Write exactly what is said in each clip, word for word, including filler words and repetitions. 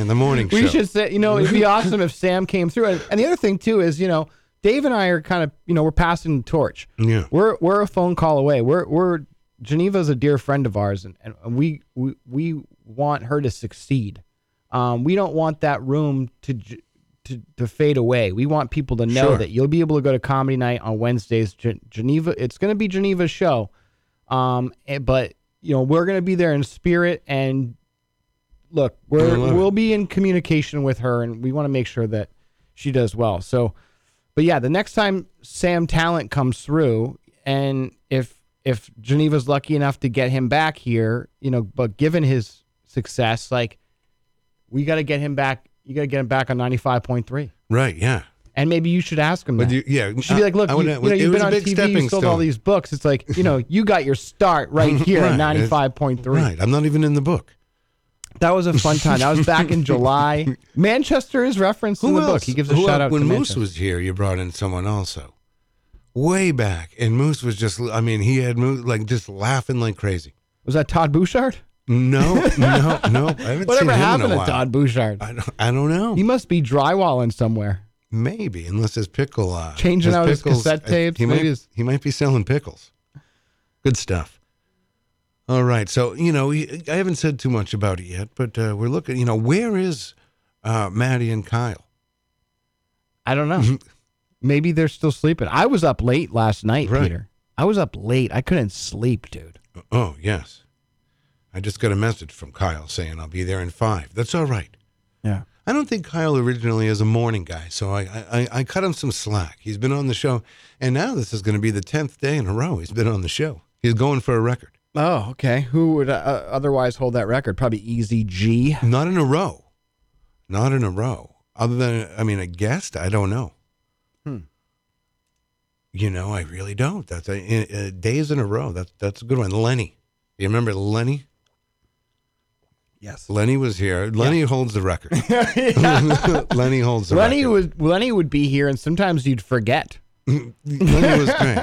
in the morning show. We should say, you know, it'd be awesome if Sam came through. And, and the other thing too is, you know, Dave and I are kind of, you know, we're passing the torch. Yeah. We're we're a phone call away. We're we're Geneva's a dear friend of ours, and, and we, we we want her to succeed. Um, we don't want that room to to to fade away. We want people to know Sure. that you'll be able to go to comedy night on Wednesdays. Gen- Geneva, it's going to be Geneva's show, um, and- but you know we're going to be there in spirit. And look, we're we'll be in communication with her, and we want to make sure that she does well. So. But yeah, the next time Sam Talent comes through, and if if Geneva's lucky enough to get him back here, you know, but given his success, like we got to get him back. You got to get him back on ninety-five point three. Right, yeah. And maybe you should ask him But that. you, yeah, You should be like, look, I you, would- you know, it you've was been a on big T V, stepping you sold all stone. these books. It's like, you know, you got your start right here Right. at ninety-five point three. Right, I'm not even in the book. That was a fun time. That was back in July. Manchester is referenced in Who the else? book. He gives a Who shout else? out When to Moose Manchester. was here, you brought in someone also. Way back, and Moose was just, I mean, he had Moose, like just laughing like crazy. Was that Todd Bouchard? No, no, no. I haven't Whatever seen him happened in a to while. Todd Bouchard? I don't, I don't know. He must be drywalling somewhere. Maybe, unless his pickle. Uh, Changing out his pickles- cassette uh, tapes, He maybe might, his- he might be selling pickles. Good stuff. All right, so, you know, we- I haven't said too much about it yet, but uh, we're looking, you know, where is uh, Maddie and Kyle? I don't know. Maybe they're still sleeping. I was up late last night, Right. Peter. I was up late. I couldn't sleep, dude. Oh, yes. I just got a message from Kyle saying I'll be there in five. That's all right. Yeah. I don't think Kyle originally is a morning guy, so I, I, I cut him some slack. He's been on the show, and now this is going to be the tenth day in a row he's been on the show. He's going for a record. Oh, okay. Who would uh, otherwise hold that record? Probably Easy G. Not in a row. Not in a row. Other than, I mean, a guest, I don't know. Hmm. You know, I really don't. That's a, a, a days in a row. That's that's a good one. Lenny. You remember Lenny? Yes. Lenny was here. Lenny holds the record. Lenny holds the Lenny record. was Lenny would be here, and sometimes you'd forget. Lenny was great.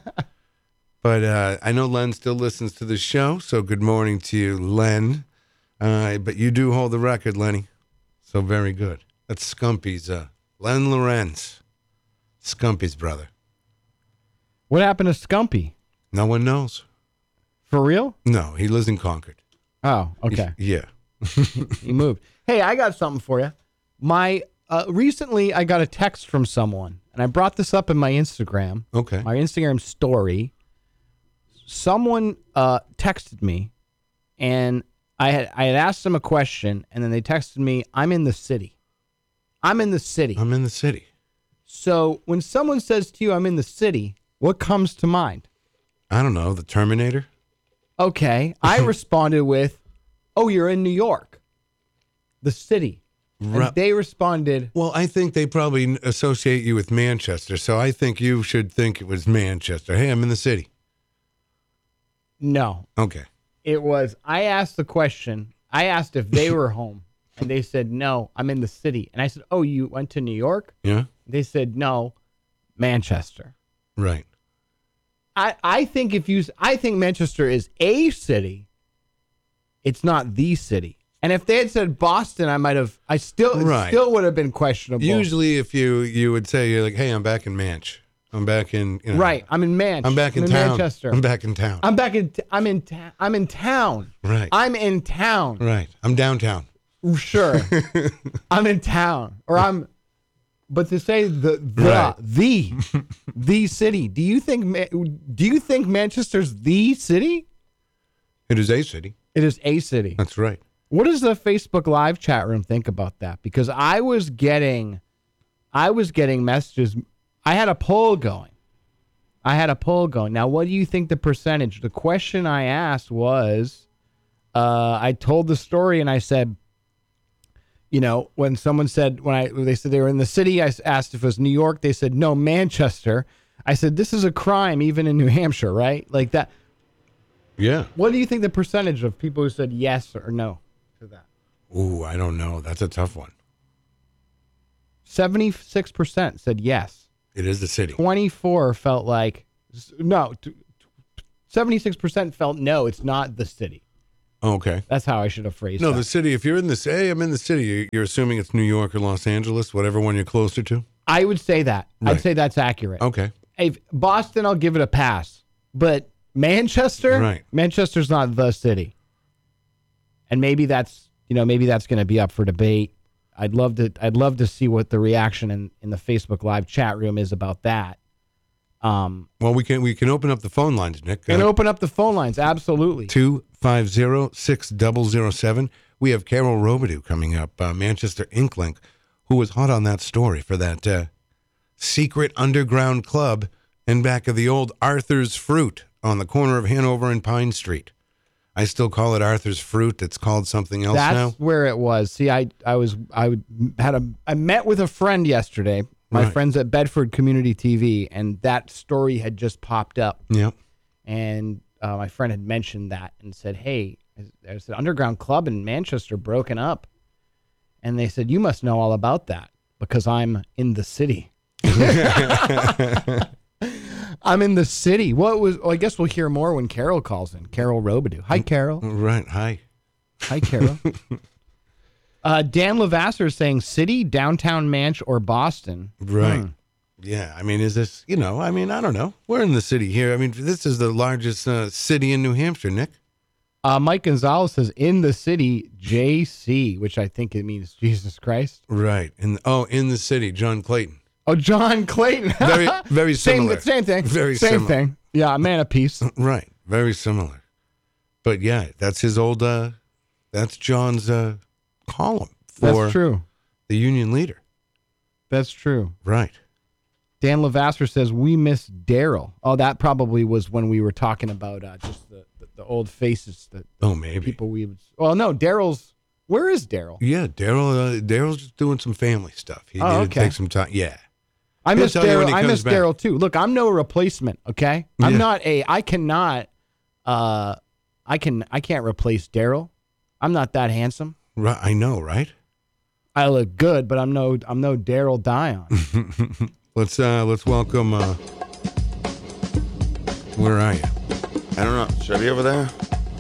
But uh, I know Len still listens to the show, so good morning to you, Len. Uh, but you do hold the record, Lenny. So very good. That's Scumpy's, uh, Len Lorenz. Scumpy's brother. What happened to Scumpy? No one knows. For real? No, he lives in Concord. Oh, okay. Yeah. He moved. Hey, I got something for you. My uh, recently, I got a text from someone, and I brought this up in my Instagram. Okay. My Instagram story. Someone uh, texted me, and I had I had asked them a question, and then they texted me, "I'm in the city. I'm in the city." I'm in the city. So when someone says to you, "I'm in the city," what comes to mind? I don't know, the Terminator? Okay. I responded with, "Oh, you're in New York, the city." Right. And they responded, Well, I think they probably associate you with Manchester, so I think you should think it was Manchester. Hey, I'm in the city. "No." Okay. It was, I asked the question. I asked if they were home, and they said, "No, I'm in the city." And I said, "Oh, you went to New York?" Yeah? They said, "No, Manchester." Right. I, I think if you, I think Manchester is a city. It's not the city. And if they had said Boston, I might have, I still, it Right. still would have been questionable. Usually if you you would say, you're like, hey, I'm back in Manch. I'm back in, you know. Right. I'm in Manchester. I'm back in, in town. Manchester. I'm back in town. I'm back in, t- I'm in, ta- I'm in town. Right. I'm in town. right. I'm downtown. Sure. I'm in town. Or I'm, but to say the, the, Right. the, the city, do you think, Ma- do you think Manchester's the city? It is a city. It is a city. That's right. What does the Facebook Live chat room think about that? Because I was getting, I was getting messages. I had a poll going. I had a poll going. Now, what do you think the percentage? The question I asked was, uh, I told the story and I said, you know, when someone said, when I, when they said they were in the city, I asked if it was New York. They said, no, Manchester. I said, this is a crime even in New Hampshire, right? Like that. Yeah. What do you think the percentage of people who said yes or no to that? Ooh, I don't know. That's a tough one. seventy-six percent said yes. It is the city. twenty-four felt like, no, t- t- seventy-six percent felt no, it's not the city. Okay. That's how I should have phrased it. No, that. the city, if you're in this, hey, I'm in the city, you're assuming it's New York or Los Angeles, whatever one you're closer to? I would say that. Right. I'd say that's accurate. Okay. If Boston, I'll give it a pass. But Manchester, right. Manchester's not the city. And maybe that's, you know, maybe that's going to be up for debate. I'd love to I'd love to see what the reaction in, in the Facebook Live chat room is about that. Um, well, we can we can open up the phone lines, Nick. Can uh, open up the phone lines, absolutely. two five zero, six zero zero seven. We have Carol Robidoux coming up, uh, Manchester Inklink, who was hot on that story for that uh, secret underground club in back of the old Arthur's Fruit on the corner of Hanover and Pine Street. I still call it Arthur's Fruit. It's called something else That's now. That's where it was. See, I I was I had a I met with a friend yesterday. My right. friends at Bedford Community T V, and that story had just popped up. Yep. And uh, my friend had mentioned that and said, "Hey, there's an underground club in Manchester broken up," and they said, "You must know all about that because I'm in the city." I'm in the city. What was? Well, I guess we'll hear more when Carol calls in. Carol Robidoux. Hi, Carol. Right. Hi. Hi, Carol. uh, Dan Lavasser is saying city, downtown Manch, or Boston. Right. Hmm. Yeah. I mean, is this? You know. I mean, I don't know. We're in the city here. I mean, this is the largest uh, city in New Hampshire, Nick. Uh, Mike Gonzalez says in the city, J C, which I think it means Jesus Christ. Right. In oh, in the city, John Clayton. Oh, John Clayton. very, very similar. Same, same thing. Very same similar. thing. Yeah, a man of peace. Right. Very similar. But yeah, that's his old. Uh, that's John's uh, column for That's true. the union leader. That's true. Right. Dan Lavasser says we miss Daryl. Oh, that probably was when we were talking about uh, just the, the, the old faces that Oh, maybe people we would. Well, no, Daryl's. Where is Daryl? Yeah, Daryl. Uh, Daryl's just doing some family stuff. He Oh, needed okay. to take some time. Yeah. I He'll miss tell you when Daryl. he I comes miss back. Daryl too. Look, I'm no replacement. Okay, I'm Yeah. not a. I cannot. Uh, I can. I can't replace Daryl. I'm not that handsome. Right. I know. Right. I look good, but I'm no. I'm no Daryl Dion. let's uh, let's welcome. Uh, where are you? I don't know. Should I be over there?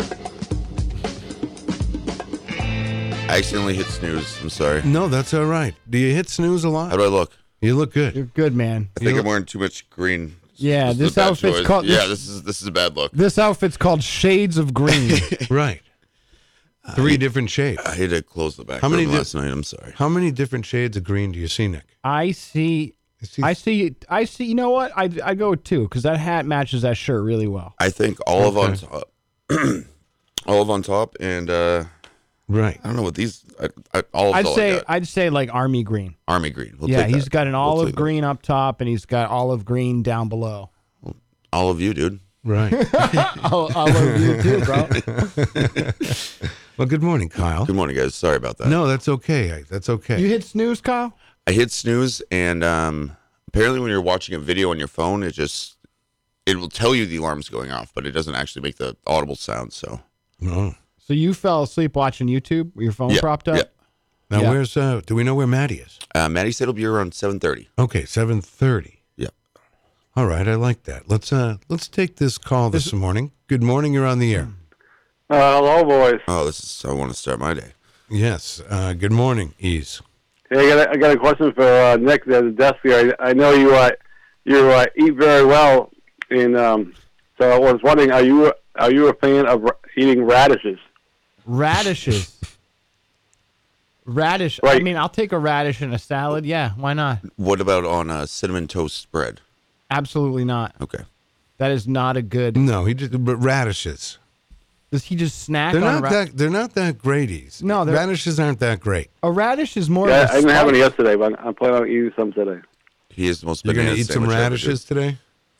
I accidentally hit snooze. I'm sorry. No, that's all right. Do you hit snooze a lot? How do I look? You look good. You're good, man. I think You I'm wearing too much green. Yeah, is this a bad outfit's choice. called- Yeah, this- this is this is a bad look. This outfit's called Shades of Green. Right. Three different shades. I had to close the back How many room di- last night. I'm sorry. How many different shades of green do you see, Nick? I see. You see- I see. I see. You know what? I I go with two because that hat matches that shirt really well. I think olive on Okay. top, olive on top, and uh, Right. I don't know what these. I, I, olive's I'd all I say got. I'd say like army green. Army green. We'll yeah, take he's that. got an We'll olive take that. green up top, and he's got olive green down below. All of you, dude. Right. I'll, I'll love you too, bro. Well, good morning, Kyle. Good morning, guys. Sorry about that. No, that's okay. That's okay. You hit snooze, Kyle? I hit snooze, and um, apparently, when you're watching a video on your phone, it just it will tell you the alarm's going off, but it doesn't actually make the audible sound. So No. So you fell asleep watching YouTube with your phone yeah, propped up? yeah. Now, Yeah. where's uh? Do we know where Maddie is? Uh, Maddie said it'll be around seven thirty. Okay, seven thirty. Yeah. All right, I like that. Let's uh, let's take this call this morning. Good morning. You're on the air. Uh, hello, boys. Oh, this is I want to start my day. Yes. Uh, good morning, Ease. Hey, I got a, I got a question for uh, Nick at the desk here. I, I know you uh, you uh, eat very well, and um, so I was wondering, are you are you a fan of ra- eating radishes? Radishes. Radish. I Right. mean, I'll take a radish in a salad. Yeah, why not? What about on a cinnamon toast bread? Absolutely not. Okay. That is not a good. No, he just but radishes. Does he just snack They're on not ra- that. They're not that great. Ease. No, they're- radishes aren't that great. a radish is more. Yeah, of a I didn't have spice. any yesterday, but I'm planning on eating some today. He is the most. You're gonna banana eat some sandwich ever, dude. radishes today.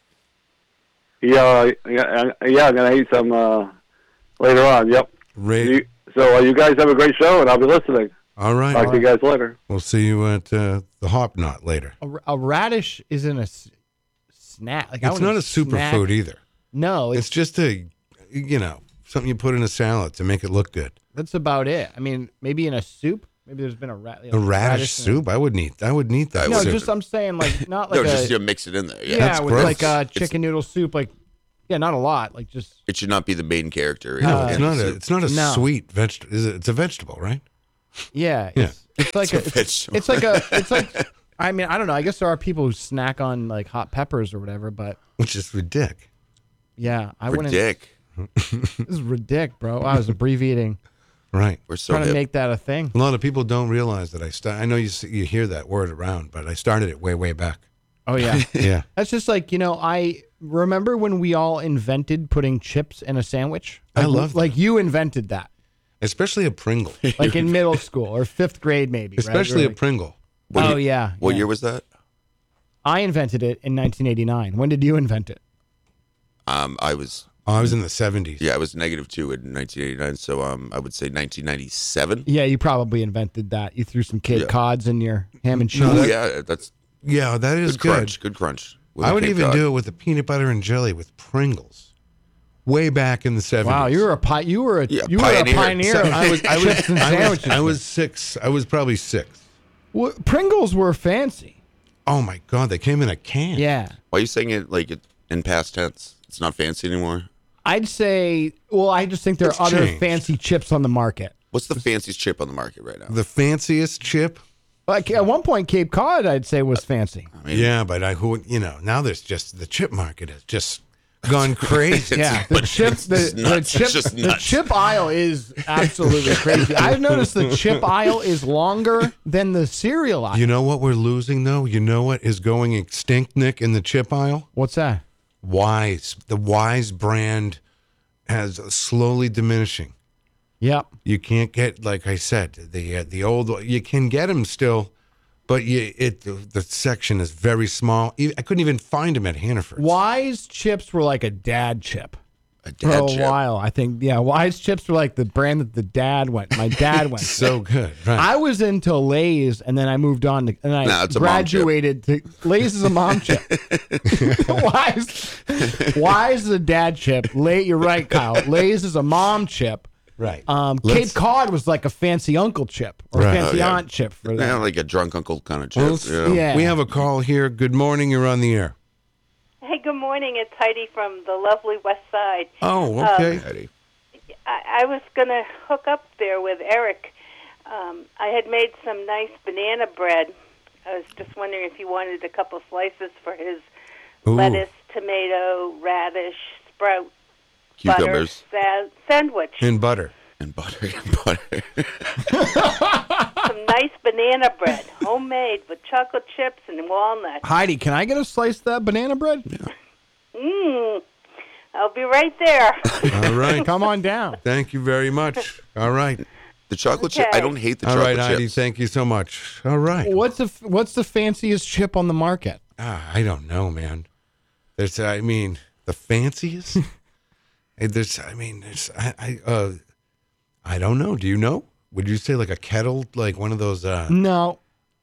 Yeah, yeah, yeah, I'm gonna eat some uh, later on. Yep. Ra- You, so uh, you guys have a great show, and I'll be listening. All right. Talk to you guys later. We'll see you at uh, the Hop Knot later. A, a radish isn't a s- snack. Like I It's wouldn't not a snack- superfood either. No, It's it's, just a, you know, something you put in a salad to make it look good. that's about it. I mean, maybe in a soup. Maybe there's been a, ra- you know, A radish in a- soup. I wouldn't eat. I wouldn't eat that. I No, would- soup. just I'm saying like not like No, a just you mix it in there. Yeah. yeah That's with gross. like a chicken noodle soup. Like Yeah, not a lot. Like just. It should not be the main character. in No, a it's fantasy not a. soup. It's not a No. sweet vegetable. Is it? It's a vegetable, right? Yeah. Yeah. It's, it's like It's a. a It's, vegetable. it's like a. It's like. I mean, I don't know. I guess there are people who snack on like hot peppers or whatever, but Which is ridiculous. yeah, I For wouldn't. dick. This is ridiculous, bro. I was abbreviating, Right. We're so trying to hip. make that a thing. A lot of people don't realize that I st- I know you see, you hear that word around, but I started it way way back. Oh yeah. Yeah. That's just like, you know, I remember when we all invented putting chips in a sandwich. I Like, love that. like you invented that, Especially a Pringle. like in middle school or fifth grade, maybe. right? Especially You're a like, Pringle. What oh year- yeah. What yeah. year was that? I invented it in nineteen eighty-nine. When did you invent it? Um, I was Oh, I was in the seventies. yeah, I was negative two in nineteen eighty-nine. So um, I would say nineteen ninety-seven. Yeah, you probably invented that. You threw some Cape Yeah. Cods in your ham and cheese. No, Oh that- yeah, that's Yeah, that is good good. crunch. Good crunch. with I a would Cape even Cod. do it with the peanut butter and jelly with Pringles. Way back in the seventies. Wow, you were a pi- you were a Yeah, you were pioneer. a pioneer. So of I was I was, chips and I was sandwiches. I was six. I was probably six. Well, Pringles were fancy. Oh my god, they came in a can. Yeah. Why are you saying it like it, in past tense? It's not fancy anymore. I'd say, well, I just think there It's are other changed. fancy chips on the market. What's the fanciest chip on the market right now? The fanciest chip. Like at one point, Cape Cod, I'd say was fancy. I mean, Yeah, but I who you know now there's just the chip market has just gone crazy. Yeah, the but chip, it's the, just the nuts. chip, It's just the nuts. chip aisle is absolutely crazy. I've noticed the chip aisle is longer than the cereal aisle. You know what we're losing though? You know what is going extinct, Nick, in the chip aisle? What's that? Wise. The Wise brand has slowly diminishing. Yep. You can't get, like I said, the uh, the old. You can get them still, but you it the, the section is very small. E- I couldn't even find them at Hannaford's. Wise chips were like a dad chip a for dad a chip. while. I think, yeah, Wise chips were like the brand that the dad went. My dad went. to. So good, right? I was into Lay's, and then I moved on to, and I No, it's a mom chip. graduated to Lay's is a mom chip. Wise, Wise is a dad chip. Lay, you're right, Kyle. Lay's is a mom chip. right. Um, Let's- Cape Cod was like a fancy uncle chip or Right. fancy Oh, yeah. aunt chip for Yeah, that. like a drunk uncle kind of chip. Well, let's- you know? Yeah. We have a call here. Good morning. You're on the air. Hey, good morning. It's Heidi from the lovely West Side. Oh, okay. Eddie. I, I was going to hook up there with Eric. Um, I had made some nice banana bread. I was just wondering if he wanted a couple slices for his Ooh. lettuce, tomato, radish, sprout, Cucumbers butter sa- sandwich. And butter. and butter and butter. Some nice banana bread, homemade with chocolate chips and walnuts. Heidi, can I get a slice of that banana bread? Mmm. I'll be right there. All right. Come on down. Thank you very much. All right. The chocolate chip. Okay. I don't hate the All chocolate right, Heidi. chips. Thank you so much. All right. What's the what's the fanciest chip on the market? Ah, I don't know, man. There's, I mean, the fanciest. Hey, there's, I mean, there's, I, I, uh, I don't know. Do you know? Would you say like a kettle, like one of those? Uh, No,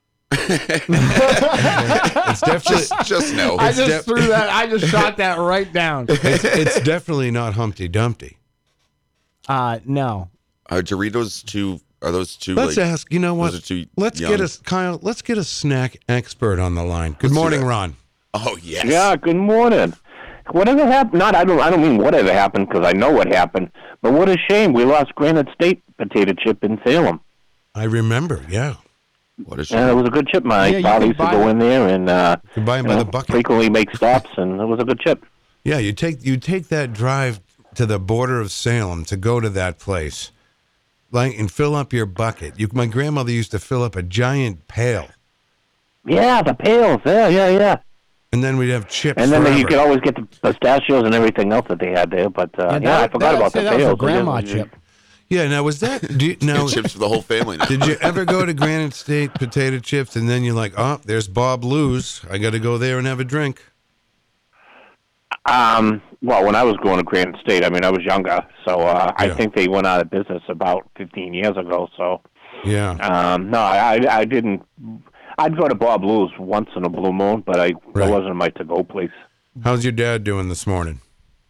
it's definitely, Just, just no. I It's just def- threw that. I just shot that right down. it's, it's definitely not Humpty Dumpty. Uh, no. Are Doritos too? Are those two? Let's like, ask. You know what? those are too Let's young. get us, Kyle. Let's get a snack expert on the line. Good Let's do morning, that. Ron. Oh yes. Yeah, good morning. Whatever happened? Not I don't. I don't mean whatever happened because I know what happened. But what a shame we lost Granite State potato chip in Salem. I remember. Yeah, What is? And it was a good chip. My Yeah, you father can used to buy go it. in there and uh, you can buy them you by know, the bucket. frequently make stops, and it was a good chip. Yeah, you take you take that drive to the border of Salem to go to that place, like and fill up your bucket. You, my grandmother used to fill up a giant pail, Yeah, the pails. Yeah, yeah, yeah. and then we'd have chips. And then forever. you could always get the pistachios and everything else that they had there. But uh, yeah, that- I forgot that- about the that was a pails. grandma Yeah. chip. Yeah. Now was that? Do you, now chips for the whole family now. did you ever go to Granite State potato chips and then you're like, oh, there's Bob Lou's. I got to go there and have a drink. Um, well, when I was going to Granite State, I mean, I was younger, so uh, Yeah. I think they went out of business about fifteen years ago. So, Yeah. um, no, I, I didn't. I'd go to Bob Lou's once in a blue moon, but I Right. it wasn't my to-go place. How's your dad doing this morning?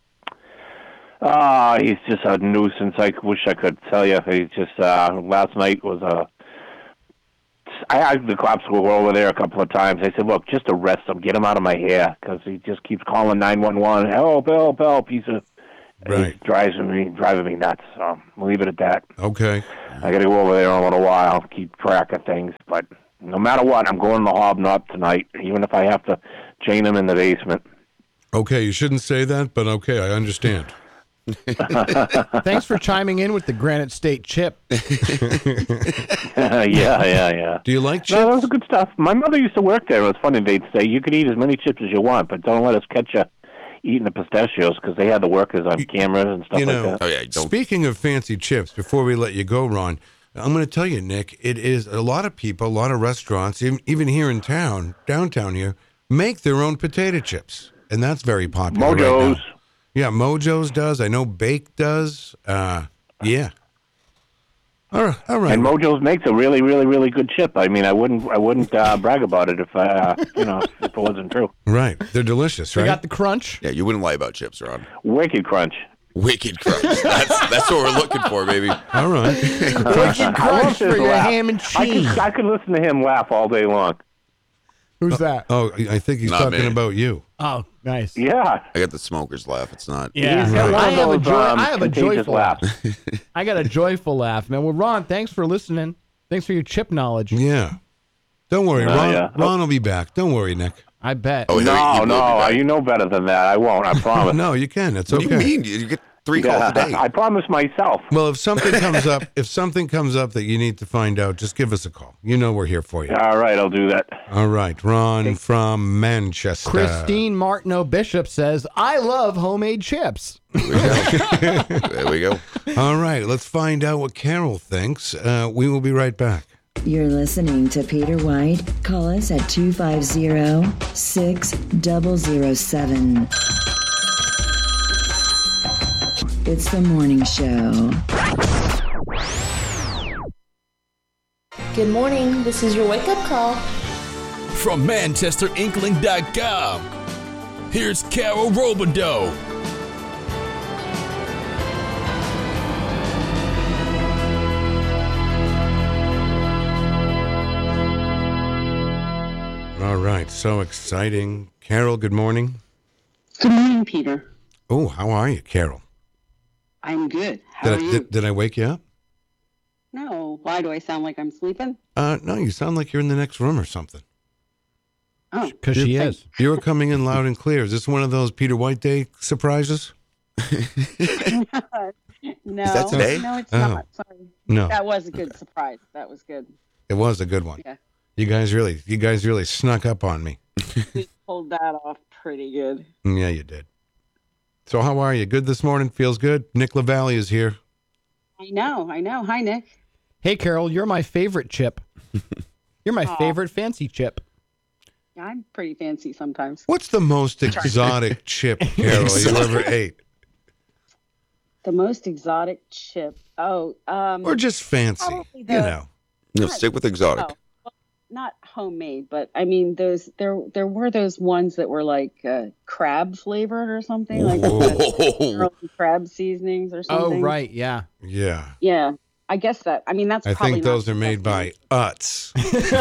Ah, he's just a nuisance. I wish I could tell you. He's just uh, last night was a. I had the cops go over there a couple of times. I said, look, just arrest him. Get him out of my hair because he just keeps calling nine one one. Help, help, help. He's a, Right. He drives me, driving me nuts. So we'll leave it at that. Okay. I got to go over there in a little while, keep track of things. But no matter what, I'm going to the Hobnob tonight, even if I have to chain him in the basement. Okay, you shouldn't say that, but okay, I understand. Thanks for chiming in with the Granite State chip. yeah, yeah, yeah. Do you like chips? No, that was good stuff. My mother used to work there. It was funny. They'd say, you could eat as many chips as you want, but don't let us catch you eating the pistachios, because they had the workers on cameras and stuff You know, like that. Oh, yeah, don't. Speaking of fancy chips, before we let you go, Ron, I'm going to tell you, Nick, it is a lot of people, a lot of restaurants, even, even here in town, downtown here, make their own potato chips. And that's very popular right Mojo's. now. Yeah, Mojo's does. I know Bake does. Uh, yeah. All right. All right. And Mojo's makes a really, really, really good chip. I mean, I wouldn't, I wouldn't uh, brag about it if, uh, you know, if it wasn't true. Right. They're delicious, We right? got the crunch. Yeah, you wouldn't lie about chips, Ron. Wicked crunch. Wicked crunch. That's that's what we're looking for, baby. All right. Wicked I crunch love for his your laugh. ham and I cheese. could, I could listen to him laugh all day long. Who's that? Oh, I think he's Not talking me. about you. Oh, nice. Yeah. I got the smoker's laugh. It's not. Yeah, He's got one I of have a those, joy. um, I have a contagious joyful laughs. laugh. I got a joyful laugh, man. Well, Ron, thanks for listening. Thanks for your chip knowledge. Yeah. Don't worry. Uh, Ron, yeah. Ron will be back. Don't worry, Nick. I bet. Oh, he- he No, will be no, back. you know better than that. I won't. I promise. No, you can. It's What okay. do you mean? You get three calls a day. I promise myself. Well, if something comes up, if something comes up that you need to find out, just give us a call. You know we're here for you. All right, I'll do that. All right, Ron from Manchester. Christine Martineau Bishop says, I love homemade chips. There we go. There we go. All right, let's find out what Carol thinks. Uh, we will be right back. You're listening to Peter White. Call us at two five zero, six zero zero seven. It's the morning show. Good morning. This is your wake-up call. From Manchester Inkling dot com, here's Carol Robideau. All right, so exciting. Carol, good morning. Good morning, Peter. Oh, how are you, Carol? I'm good. How Did are I, you? did, did I wake you up? No. Why do I sound like I'm sleeping? Uh, no, you sound like you're in the next room or something. Oh, Because she is. You were coming in loud and clear. Is this one of those Peter White Day surprises? no. Is that today? No, it's Oh. not. Sorry. No, That was a good surprise. That was good. it was a good one. Yeah. You guys really, you guys really snuck up on me. We pulled that off pretty good. Yeah, you did. So how are you? Good this morning? Feels good? Nick LaValle is here. I know. I know. Hi, Nick. Hey, Carol, you're my favorite chip. You're my Aw. favorite fancy chip. Yeah, I'm pretty fancy sometimes. What's the most exotic chip, Carol, you ever ate? The most exotic chip. Oh, um, Or just fancy, Probably you the- know. No, stick with exotic. oh, well, not homemade, but I mean, those there there were those ones that were like uh, crab flavored or something, like the Whoa. crab seasonings or Oh, something. right. Yeah. Yeah. Yeah, I guess that. I mean, that's. I probably think not those the are made best by one. Utz.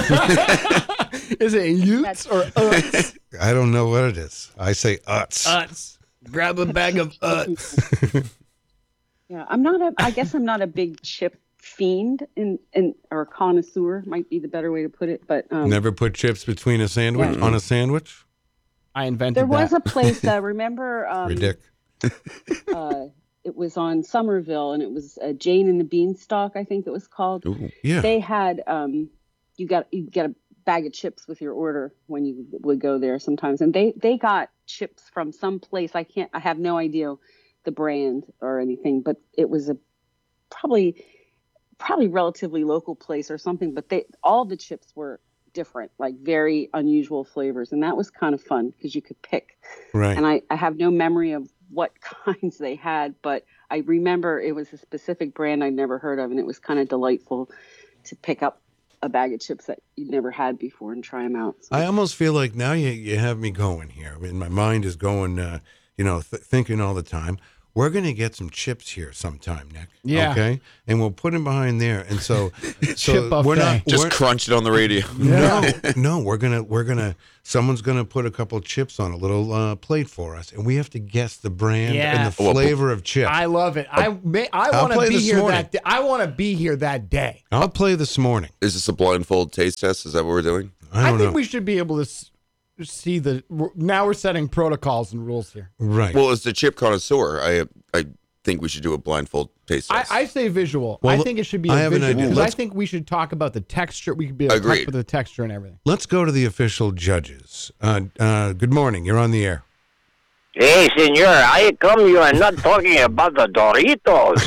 Is it Utes or Uts? I don't know what it is. I say Utz. Uts. Grab a bag of Uts. Yeah, I'm not a. I guess I'm not a big chip fiend, in, in or connoisseur might be the better way to put it. But um, Never put chips between a sandwich Yeah. on a sandwich? I invented there was that. a place. Uh, remember? Um, Ridic. uh, it was on Somerville, and it was uh, Jane and the Beanstalk, I think it was called. Ooh. Yeah. They had um, you got you get a bag of chips with your order when you would go there sometimes, and they they got chips from some place. I can't. I have no idea the brand or anything, but it was a probably probably relatively local place or something. But they all the chips were different, like very unusual flavors, and that was kind of fun because you could pick. Right. And I, I have no memory of what kinds they had, but I remember it was a specific brand I'd never heard of, and it was kind of delightful to pick up a bag of chips that you'd never had before and try them out. So, I almost feel like now you, you have me going here. I mean, my mind is going, uh, you know, th- thinking all the time. we're going to get some chips here sometime, Nick. Yeah. Okay. And we'll put them behind there. And so, so Chip buffet. we're not Just we're, crunch it on the radio. no, no, we're gonna we're gonna someone's gonna put a couple chips on a little uh, plate for us, and we have to guess the brand Yeah. and the flavor of chip. I love it. I may, I I'll want to play be this here morning. that day. I want to be here that day. I'll play this morning. Is this a blindfold taste test? Is that what we're doing? I I, don't think know. we should be able to s- see the. Now we're setting protocols and rules here. Right. Well, as the chip connoisseur, I I think we should do a blindfold taste I, test. I say visual. Well, I think it should be. I a have an visual, idea. because I Let's- think we should talk about the texture. We could be able to Agreed. talk about the texture and everything. Let's go to the official judges. Uh, uh, good morning. You're on the air. Hey, senor, how come you are not talking about the Doritos?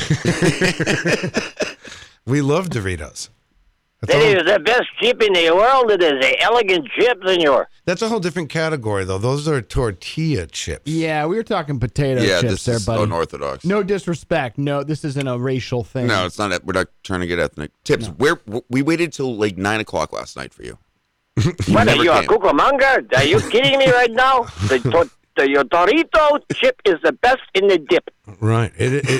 We love Doritos. That's, That all, is the best chip in the world. It is an elegant chip, senor. that's a whole different category, though. Those are tortilla chips. Yeah, we were talking potato yeah, chips this there, is buddy. unorthodox. No disrespect. No, this isn't a racial thing. No, it's not. We're not trying to get ethnic. Tips. Where we waited till like nine o'clock last night for you. What are never you, a came. cucamonga? Are you kidding me right now? The, to, the your Dorito chip is the best in the dip. Right. It, it,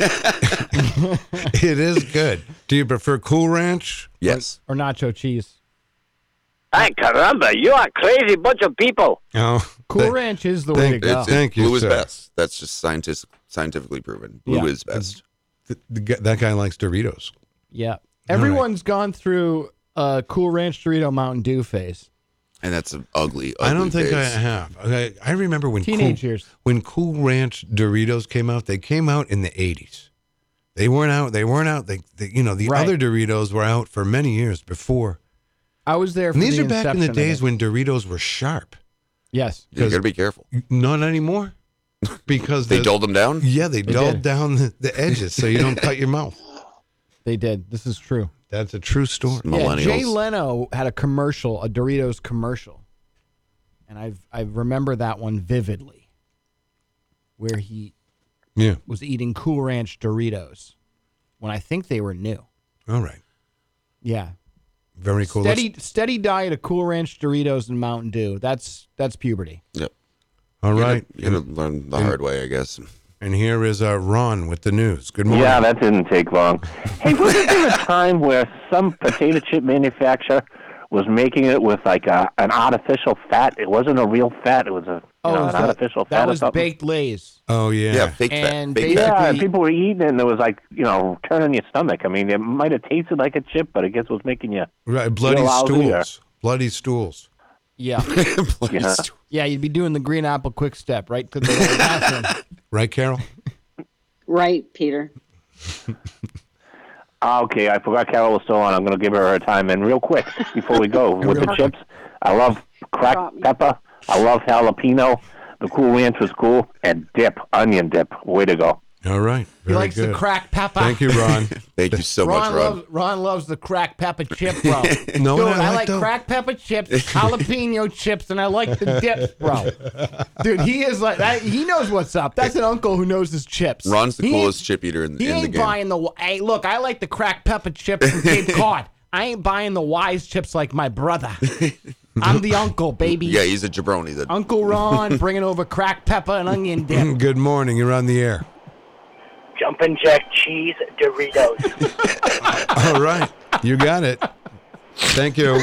it is good. Do you prefer Cool Ranch? Yes. Or nacho cheese. Ay, caramba, you are a crazy bunch of people. Oh, Cool th- Ranch is the way to thank- go. It's, Thank you, Blue is sir. best. That's just scientific, scientifically proven. Blue Yeah. is best. th- the guy- that guy likes Doritos. Yeah. Everyone's gone through a Cool Ranch Dorito Mountain Dew phase. And that's an ugly, ugly I don't think I face. have. Okay, I remember when Teenage cool, years. when Cool Ranch Doritos came out. They came out in the eighties. They weren't out. They weren't out. They, they you know, the Right. other Doritos were out for many years before. I was there for And these the are back in the inception of days it. when Doritos were sharp. Yes. You got to be careful. Not anymore, because They the- dulled them down? Yeah, they, They dulled did. down the, the edges so you don't cut your mouth. They did. This is true. That's a true story. Yeah, Millennials. Jay Leno had a commercial, a Doritos commercial. And I've I remember that one vividly. Where he Yeah. was eating Cool Ranch Doritos when I think they were new. All right. Yeah. Very cool. Steady steady diet of Cool Ranch Doritos and Mountain Dew. That's that's puberty. Yep. All You gotta- right. You got to learn the hard way, I guess. And here is uh, Ron with the news. Good morning. Yeah, that didn't take long. Hey, wasn't there a time where some potato chip manufacturer was making it with like a, an artificial fat? It wasn't a real fat. It was a you Oh, know, was an that- artificial that fat was or something. baked Lay's. Oh, yeah. Yeah, fake And fat. Fake basically- fat. Yeah, and people were eating it, and it was like, you know, turning your stomach. I mean, it might have tasted like a chip, but I guess it was making you. Right. Bloody Feel lousy, stools. Bloody stools. Yeah. Yeah. Yeah, you'd be doing the green apple quick step, right? To the bathroom. Right, Carol? Right, Peter. Ah, okay, I forgot Carol was still on. I'm going to give her her time. And real quick, before we go, with the chips, I love cracked pepper. I love jalapeno. The Cool Ranch was cool. And dip, onion dip. Way to go. All right. He Very likes good. the cracked pepper. Thank you, Ron. Thank you so Ron much, Ron. loves Ron loves the cracked pepper chip, bro. No, Dude, I I like like the- cracked pepper chips, jalapeno chips, and I like the dips, bro. Dude, he is like that. He knows what's up. That's an uncle who knows his chips. Ron's the He ain't- coolest chip eater in, He in the ain't game. buying the. Hey, look, I like the cracked pepper chips from Cape Cod. I ain't buying the Wise chips like my brother. I'm the uncle, baby. Yeah, he's a jabroni. The, Uncle Ron bringing over cracked pepper and onion dip. Good morning. You're on the air. Jumpin' Jack cheese Doritos. All right. You got it. Thank you.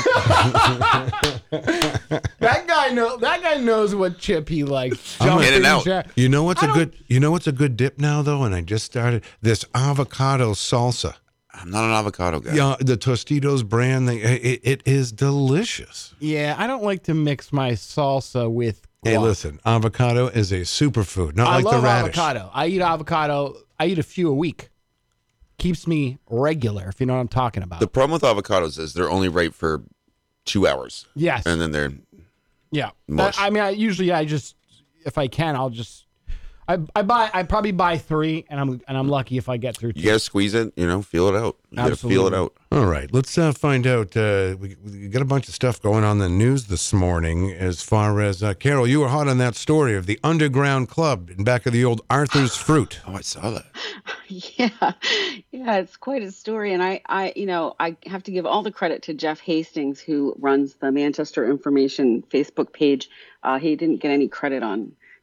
That guy know. That guy knows what chip he likes. I'm Jumping in and out. Jack. You know what's I a don't- good you know what's a good dip now though, and I just started this avocado salsa. I'm not an avocado guy. Yeah, the Tostitos brand, they, it, it is delicious. Yeah, I don't like to mix my salsa with. Hey, guac. listen, avocado is a superfood, not I like love the radish. avocado. I eat avocado. I eat a few a week. Keeps me regular, if you know what I'm talking about. The problem with avocados is they're only right for two hours. Yes. And then they're yeah. mush. I, I mean, I usually I just if I can, I'll just I, I buy I probably buy three, and I'm and I'm lucky if I get through two. you gotta squeeze it, you know, feel it out. You gotta feel it Absolutely. out. All right, let's uh, find out. Uh, we, we got a bunch of stuff going on in the news this morning as far as, uh, Carol, you were hot on that story of the underground club in back of the old Arthur's Fruit. Oh, I saw that. Yeah, yeah, it's quite a story, and I, I, you know, I have to give all the credit to Jeff Hastings, who runs the Manchester Information Facebook page. Uh, he didn't get any credit on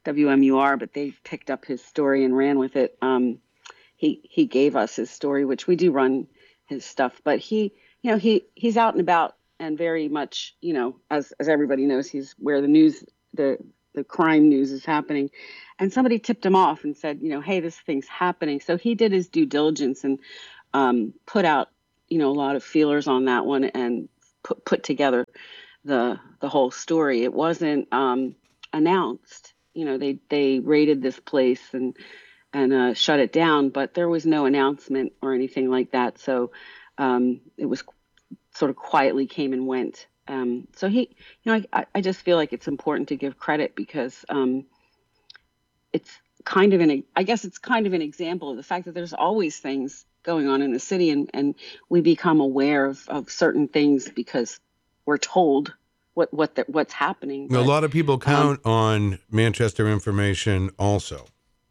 W M U R, but they picked up his story and ran with it. Um, he he gave us his story, which we do run his stuff, but he, you know, he he's out and about and very much, you know, as as everybody knows, he's where the news, the the crime news is happening. And somebody tipped him off and said, you know, hey, this thing's happening. So he did his due diligence and um, put out, you know, a lot of feelers on that one and put put together the the whole story. It wasn't um, announced. You know, they they raided this place and and uh, shut it down, but there was no announcement or anything like that. So um, it was sort of quietly came and went. Um, so he, you know, I, I just feel like it's important to give credit because um, it's kind of an, I guess it's kind of an example of the fact that there's always things going on in the city, and, and we become aware of, of certain things because we're told what what the, what's happening. Well, but, a lot of people count um, on Manchester Information also.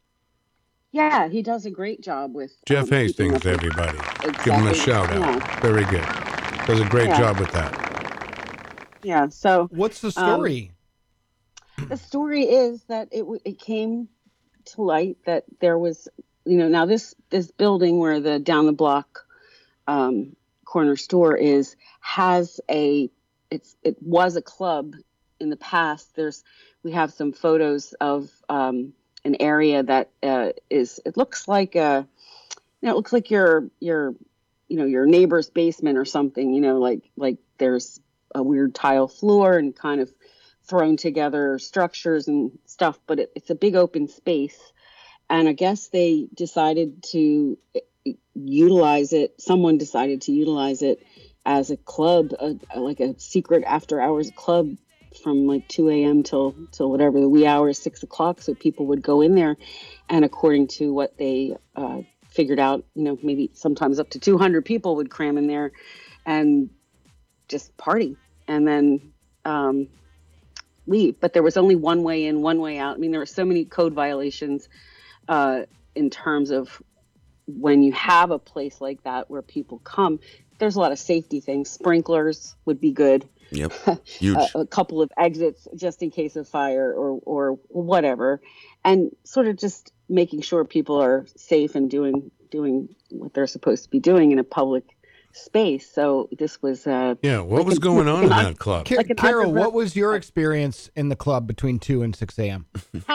Yeah, he does a great job with Jeff um, Hastings, keeping up with- everybody. Exactly. Give him a shout out. Yeah. Very good. Does a great Yeah. job with that. Yeah. So what's the um, story? the story is that it w- it came to light that there was, you know, now this this building where the down the block um, corner store is has a it's it was a club in the past. There's we have some photos of um, an area that uh, is it looks like a you know it looks like your your you know your neighbor's basement or something. You know, like like there's a weird tile floor and kind of thrown together structures and stuff, but it, it's a big open space. And I guess they decided to utilize it. Someone decided to utilize it as a club, a, like a secret after hours club from like two a.m. till, till whatever the wee hours, six o'clock. So people would go in there. And according to what they uh, figured out, you know, maybe sometimes up to two hundred people would cram in there and just party. And then um, leave. But there was only one way in, one way out. I mean, there were so many code violations uh, in terms of when you have a place like that where people come. There's a lot of safety things. Sprinklers would be good. Yep. Huge. a, a couple of exits just in case of fire or or whatever, and sort of just making sure people are safe and doing doing what they're supposed to be doing in a public space. So this was uh Yeah, what like was an- going on in like that club? Ca- like an Carol, underground- what was your experience in the club between two and six a.m.?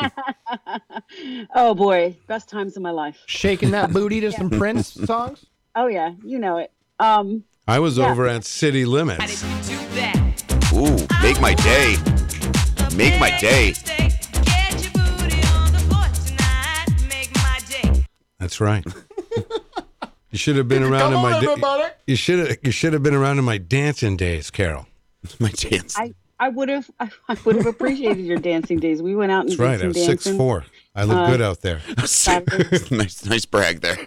Oh boy, best times of my life. Shaking that booty to some Prince songs? Oh yeah, you know it. Um, I was Yeah. over at City Limits. Ooh, make my day. Make my day. That's right. You should have been around in my da- you should have you should have been around in my dancing days, Carol. My dance. I I would have I, I would have appreciated your dancing days. We went out and That's did right. I some was dancing. six four. I look Uh, good out there. nice, nice brag there.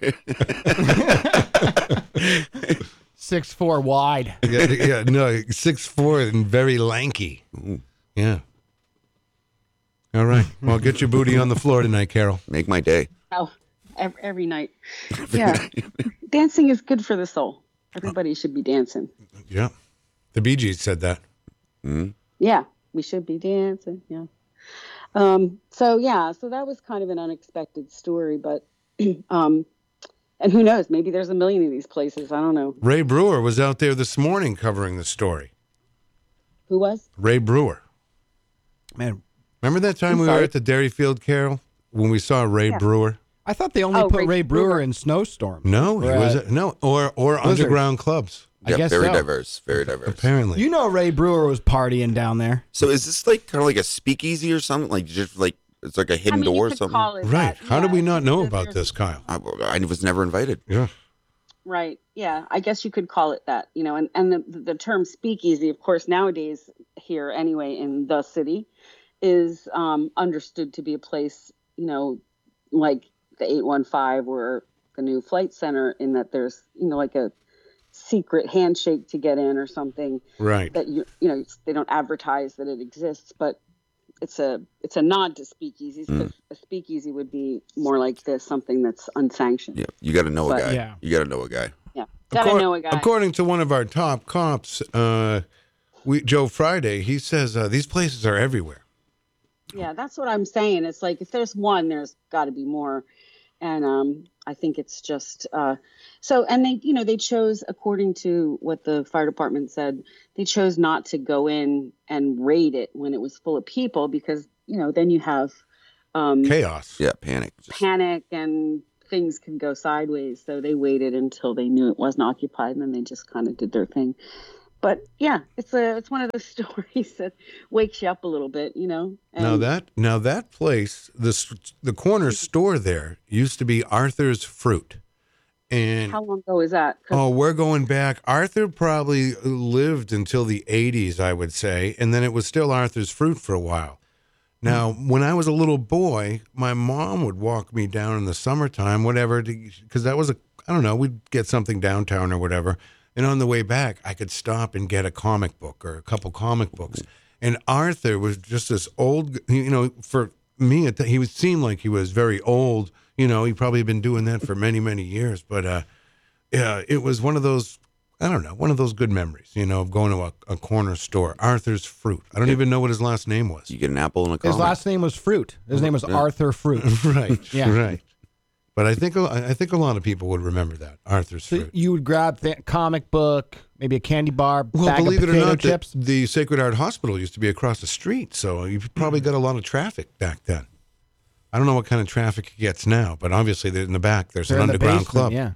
Six four wide. yeah, yeah, no, six four and very lanky. Yeah. All right. Well, get your booty on the floor tonight, Carol. Make my day. Oh, every, every night. Yeah, dancing is good for the soul. Everybody should be dancing. Yeah. The Bee Gees said that. Mm. Yeah, we should be dancing. Yeah. Um. So yeah. So that was kind of an unexpected story, but um, and who knows? Maybe there's a million of these places. I don't know. Ray Brewer was out there this morning covering the story. Who was? Ray Brewer. Man, remember that time I'm we were sorry. at the Dairy Field, Carol, when we saw Ray Yeah. Brewer? I thought they only Oh, put Ray Ray Brewer, Brewer. in Snowstorm. No, he Or, was uh, no, or or Blizzard. underground clubs. I Yeah, guess very so. diverse. Very diverse. Apparently, You know Ray Brewer was partying down there. So is this like kind of like a speakeasy or something? Like just like it's like a hidden I mean, you door or could something? call it right? that, How yeah. did we not know There's- about there's- this, Kyle? I, I was never invited. Yeah, Right. Yeah. I guess you could call it that, you know, and, and the, the term speakeasy, of course, nowadays here anyway in the city is um, understood to be a place, you know, like the eight one five or the new flight center, in that there's, you know, like a secret handshake to get in or something right. that, you, you know, they don't advertise that it exists, but it's a, it's a nod to speakeasies, because a speakeasy would be more like this, something that's unsanctioned. Yeah, you got to know a But- guy. Yeah. You got to know a guy. Yeah. Gotta Accor- know a guy. According to one of our top cops, uh, we Joe Friday, he says uh, these places are everywhere. Yeah, that's what I'm saying. It's like if there's one, there's got to be more. And um, I think it's just uh, so. And they, you know, they chose, according to what the fire department said, they chose not to go in and raid it when it was full of people because, you know, then you have um, chaos. Yeah, panic. Just... Panic and things can go sideways. So they waited until they knew it wasn't occupied, and then they just kind of did their thing. But yeah, it's a it's one of those stories that wakes you up a little bit, you know. And now that now that place, the the corner store there used to be Arthur's Fruit, and how long ago is that? Oh, we're going back. Arthur probably lived until the eighties, I would say, and then it was still Arthur's Fruit for a while. Now, mm. when I was a little boy, my mom would walk me down in the summertime, whatever, because that was a I don't know, we'd get something downtown or whatever. And on the way back, I could stop and get a comic book or a couple comic books. And Arthur was just this old, you know, for me, he would seem like he was very old. You know, he probably had been doing that for many, many years. But uh, yeah, it was one of those, I don't know, one of those good memories, you know, of going to a, a corner store. Arthur's Fruit. I don't even know what his last name was. You get an apple and a comic. His last name was Fruit. His name was yeah. Arthur Fruit. Right, yeah. right. But I think I think a lot of people would remember that, Arthur's so Fruit. You would grab the comic book, maybe a candy bar, well, bag believe of it potato or not, chips. The, the Sacred Heart Hospital used to be across the street, so you probably got a lot of traffic back then. I don't know what kind of traffic it gets now, but obviously in the back there's They're an in the underground basement, club. Yeah,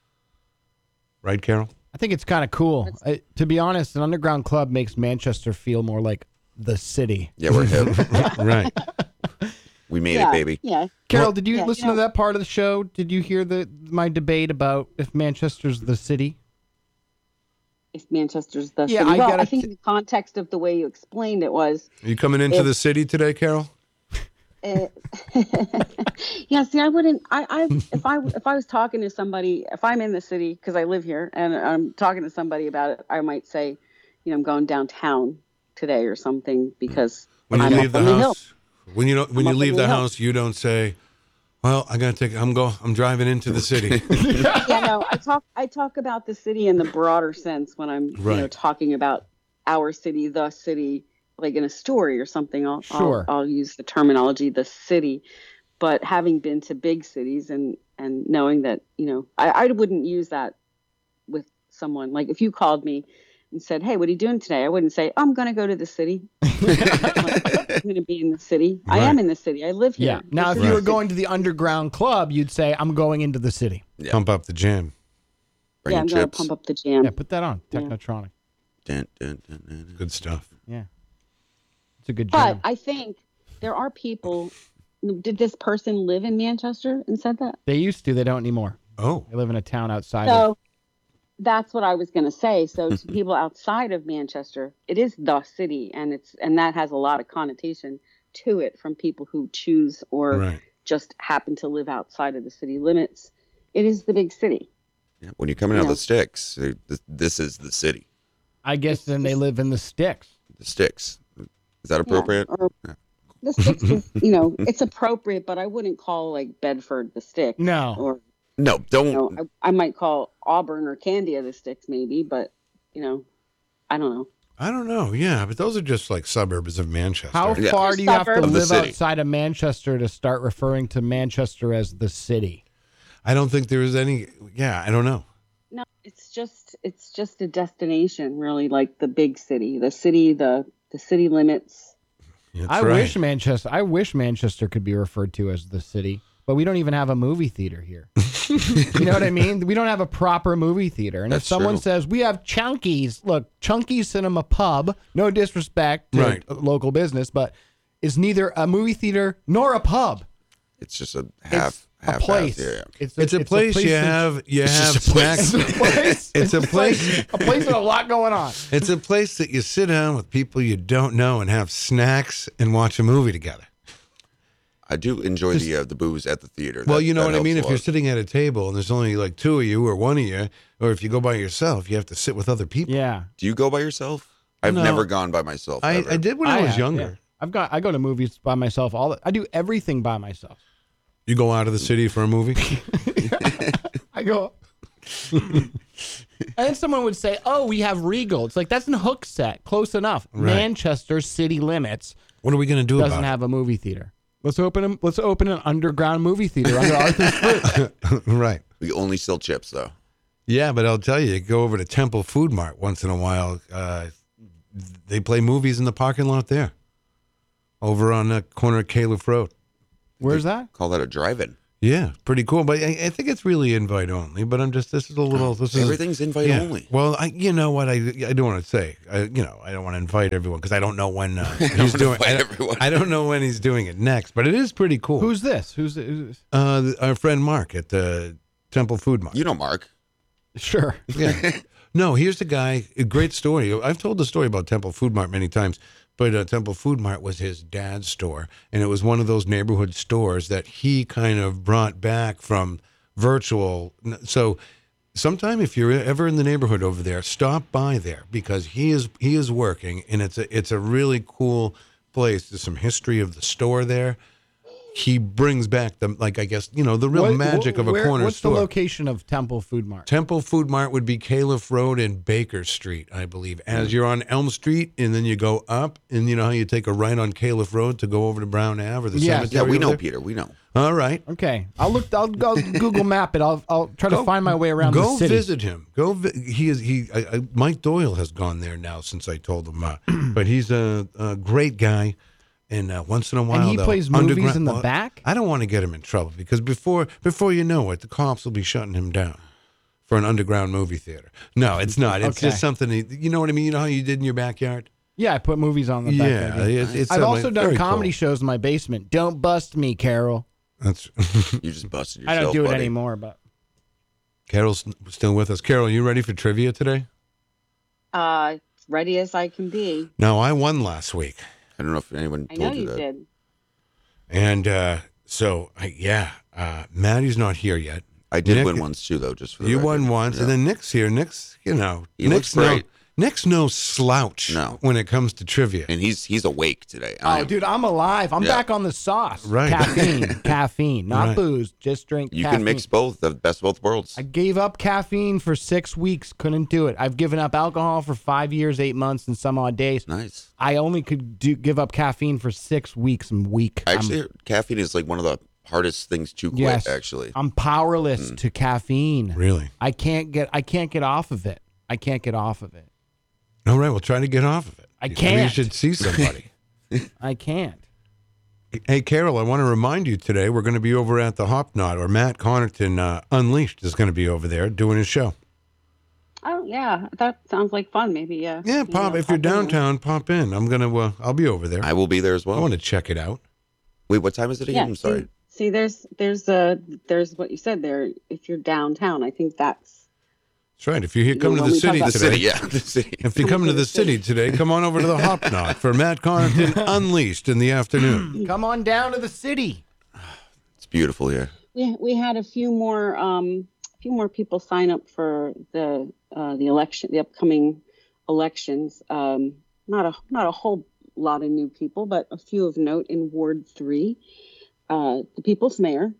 right, Carol? I think it's kind of cool. I, to be honest, an underground club makes Manchester feel more like the city. Yeah, we're hip. Right. We made yeah, it, baby. Yeah. Carol, well, did you yeah, listen you know, to that part of the show? Did you hear the my debate about if Manchester's the city? If Manchester's the yeah, city. I well, gotta I think t- the context of the way you explained it was. Are you coming into if, the city today, Carol? Uh, yeah. See, I wouldn't. I, I, if I, if I was talking to somebody, if I'm in the city because I live here and I'm talking to somebody about it, I might say, you know, I'm going downtown today or something because when you I'm leave up the on house. The When you don't, when I'm you leave the the hill. house, you don't say, "Well, I gotta take. I'm go. I'm driving into the city." Yeah, no. I talk. I talk about the city in the broader sense when I'm, Right. you know, talking about our city, the city, like in a story or something. I'll, Sure. I'll, I'll use the terminology, the city. But having been to big cities and and knowing that, you know, I, I wouldn't use that with someone. Like if you called me and said, "Hey, what are you doing today?" I wouldn't say, "I'm going to go to the city." I'm going to be in the city. I Right. am in the city. I live here. Yeah. Now, This if is you the were city. going to the underground club, you'd say, "I'm going into the city." Yeah. Pump up the jam. yeah, I'm Bringing going to chips. pump up the jam. Yeah, put that on. Yeah. Technotronic. Dun, dun, dun, dun, dun. Good stuff. Yeah, it's a good But jam. I think there are people. Did this person live in Manchester and said that? They used to. They don't anymore. Oh, They live in a town outside. of So that's what I was going to say. So to people outside of Manchester, it is the city, and it's and that has a lot of connotation to it from people who choose or right. just happen to live outside of the city limits. It is the big city. Yeah, when you're coming out of Yeah. the sticks, uh, th- this is the city. I guess then they live in the sticks. The sticks. Is that Yeah, appropriate? or Yeah. the sticks is, you know, it's appropriate, but I wouldn't call like Bedford the sticks. No. Or No, don't. you know, I, I might call Auburn or Candia the sticks maybe, but you know, I don't know. I don't know. Yeah, but those are just like suburbs of Manchester. How Yeah. far do you have to Suburb. Of the live city. outside of Manchester to start referring to Manchester as the city? I don't think there is any. Yeah, I don't know. No, it's just it's just a destination, really, like the big city, the city, the the city limits. That's I right. wish Manchester. I wish Manchester could be referred to as the city, but we don't even have a movie theater here. You know what I mean? We don't have a proper movie theater. And That's if someone true. says we have Chunky's, look, Chunky's Cinema Pub. No disrespect to Right. a local business, but is neither a movie theater nor a pub. It's just a half, It's half a place. Half, yeah, yeah. It's It's a place you that- have. You It's have just a place. snacks. It's a place. It's a place. a place with a lot going on. It's a place that you sit down with people you don't know and have snacks and watch a movie together. I do enjoy the uh, the booze at the theater. Well, That- you know that what I helps mean? a If you're lot. sitting at a table and there's only like two of you or one of you, or if you go by yourself, you have to sit with other people. Yeah. Do you go by yourself? I've No. never gone by myself. I, ever. I did when I, was have, younger. yeah. I've got I go to movies by myself all the, I do everything by myself. You go out of the city for a movie? I go and then someone would say, "Oh, we have Regal." It's like that's in Hookset, close enough. Right. Manchester city limits. What are we going to do doesn't about have a movie theater. Let's open a, let's open an underground movie theater under Arthur's Fruit. it? Right. We only sell chips, though. Yeah, but I'll tell you, go over to Temple Food Mart once in a while. Uh, they play movies in the parking lot there, over on the corner of Caliph Road. Where's that? Call that a drive-in. Yeah, pretty cool. But I, I think it's really invite only. But I'm just this is a little. This is Everything's invite yeah. only. Well, I you know what I I don't want to say. I, you know I don't want to invite everyone because I don't know when uh, he's doing. I, everyone. I don't know when he's doing it next. But it is pretty cool. Who's this? Who's, who's uh our friend Mark at the Temple Food Mart? You know Mark. Sure. Yeah. No, here's the guy. A great story. I've told the story about Temple Food Mart many times. But uh, Temple Food Mart was his dad's store, and it was one of those neighborhood stores that he kind of brought back from virtual. So sometime if you're ever in the neighborhood over there, stop by there because he is he is working, and it's a it's a really cool place. There's some history of the store there. He brings back the, like, I guess, you know, the real What- magic of a where- corner what's store. the location of Temple Food Mart? Temple Food Mart would be Caliph Road and Baker Street, I believe. As you're on Elm Street, and then you go up, and you know how you take a right on Caliph Road to go over to Brown Ave or the Yes. cemetery? Yeah, we over know, there? Peter. We know. All right. Okay, I'll look. I'll go Google Map it. I'll I'll try to Go- find my way around Go the city. visit him. Go. Vi- he is. He. I, I, Mike Doyle has gone there now since I told him. Uh, but he's a, a great guy, and uh, once in a while, And he they'll plays movies underground- in the well, back? I don't want to get him in trouble because before before you know it, the cops will be shutting him down for an underground movie theater. No, it's not. It's Okay. just something. He, you know what I mean? You know how you did in your backyard? Yeah, I put movies on the back. Yeah, I do. it's- it's I've something also done very comedy cool. shows in my basement. Don't bust me, Carol. That's You just busted I yourself. don't do it buddy. anymore, but Carol's still with us. Carol, you ready for trivia today? Uh, ready as I can be. No, I won last week. I don't know if anyone I told know you you that. did. And uh, so, I, yeah, uh, Maddie's not here yet. I did Nick- win once too, though. Just for the You record. won once, Yeah. and then Nick's here. Nick's, you know, He Nick's looks no, great. Nick's no slouch No. when it comes to trivia. and he's he's awake today. oh, I'm- dude, I'm alive. I'm Yeah. back on the sauce. Right. Caffeine, caffeine, not Right. booze. Just drink. you caffeine. can mix both, the best of both worlds. I gave up caffeine for six weeks. Couldn't do it. I've given up alcohol for five years, eight months, and some odd days. Nice. I only could do give up caffeine for six weeks. I'm weak. I'm- Actually, caffeine is like one of the hardest things to quit. yes, Actually, I'm powerless to caffeine. Really? I can't get. I can't get off of it. I can't get off of it. All right, well, try to get off of it. I Maybe can't. you should see somebody. I can't. Hey, Carol, I want to remind you today we're going to be over at the Hop Knot, or Matt Connerton uh, Unleashed is going to be over there doing his show. Oh yeah, that sounds like fun. Maybe yeah. Yeah, Maybe pop. I'll If you're pop in. downtown, pop in. I'm gonna. Uh, I'll be over there. I will be there as I well. want to check it out. Wait, what time is it again? Yeah. I'm sorry. See, see, there's there's uh there's what you said there. If you're downtown, I think that's That's right. If you here, come Yeah, to when the we talk city about- The today, city, yeah, the city. if you come to the city today, come on over to the Hop Knot for Matt Connerton Unleashed in the afternoon. Come on down to the city. It's beautiful here. we we had a few more um a few more people sign up for the uh the election the upcoming elections. Um, not a not a whole lot of new people, but a few of note in Ward Three. Uh, the People's Mayor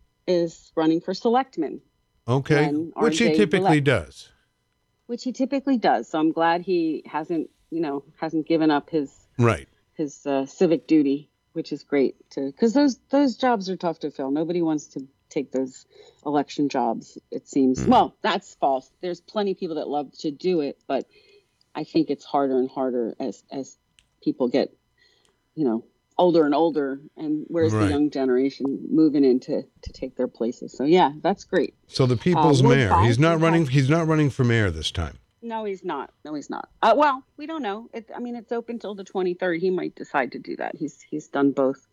is running for selectman, Okay, And which he R J typically Gillette. does. which he typically does. So I'm glad he hasn't you know hasn't given up his Right. his uh, civic duty, which is great to because those those jobs are tough to fill. Nobody wants to take those election jobs, it seems. Mm. Well, that's false. There's plenty of people that love to do it, but I think it's harder and harder as as people get, you know, older and older. And where's Right. the young generation moving in to, to take their places? So yeah, that's great. So the people's Ward mayor. five, He's not we running. have- He's not running for mayor this time. No, he's not. No, he's not. Uh, well, we don't know. It, I mean, it's open till the twenty-third. He might decide to do that. He's he's done both.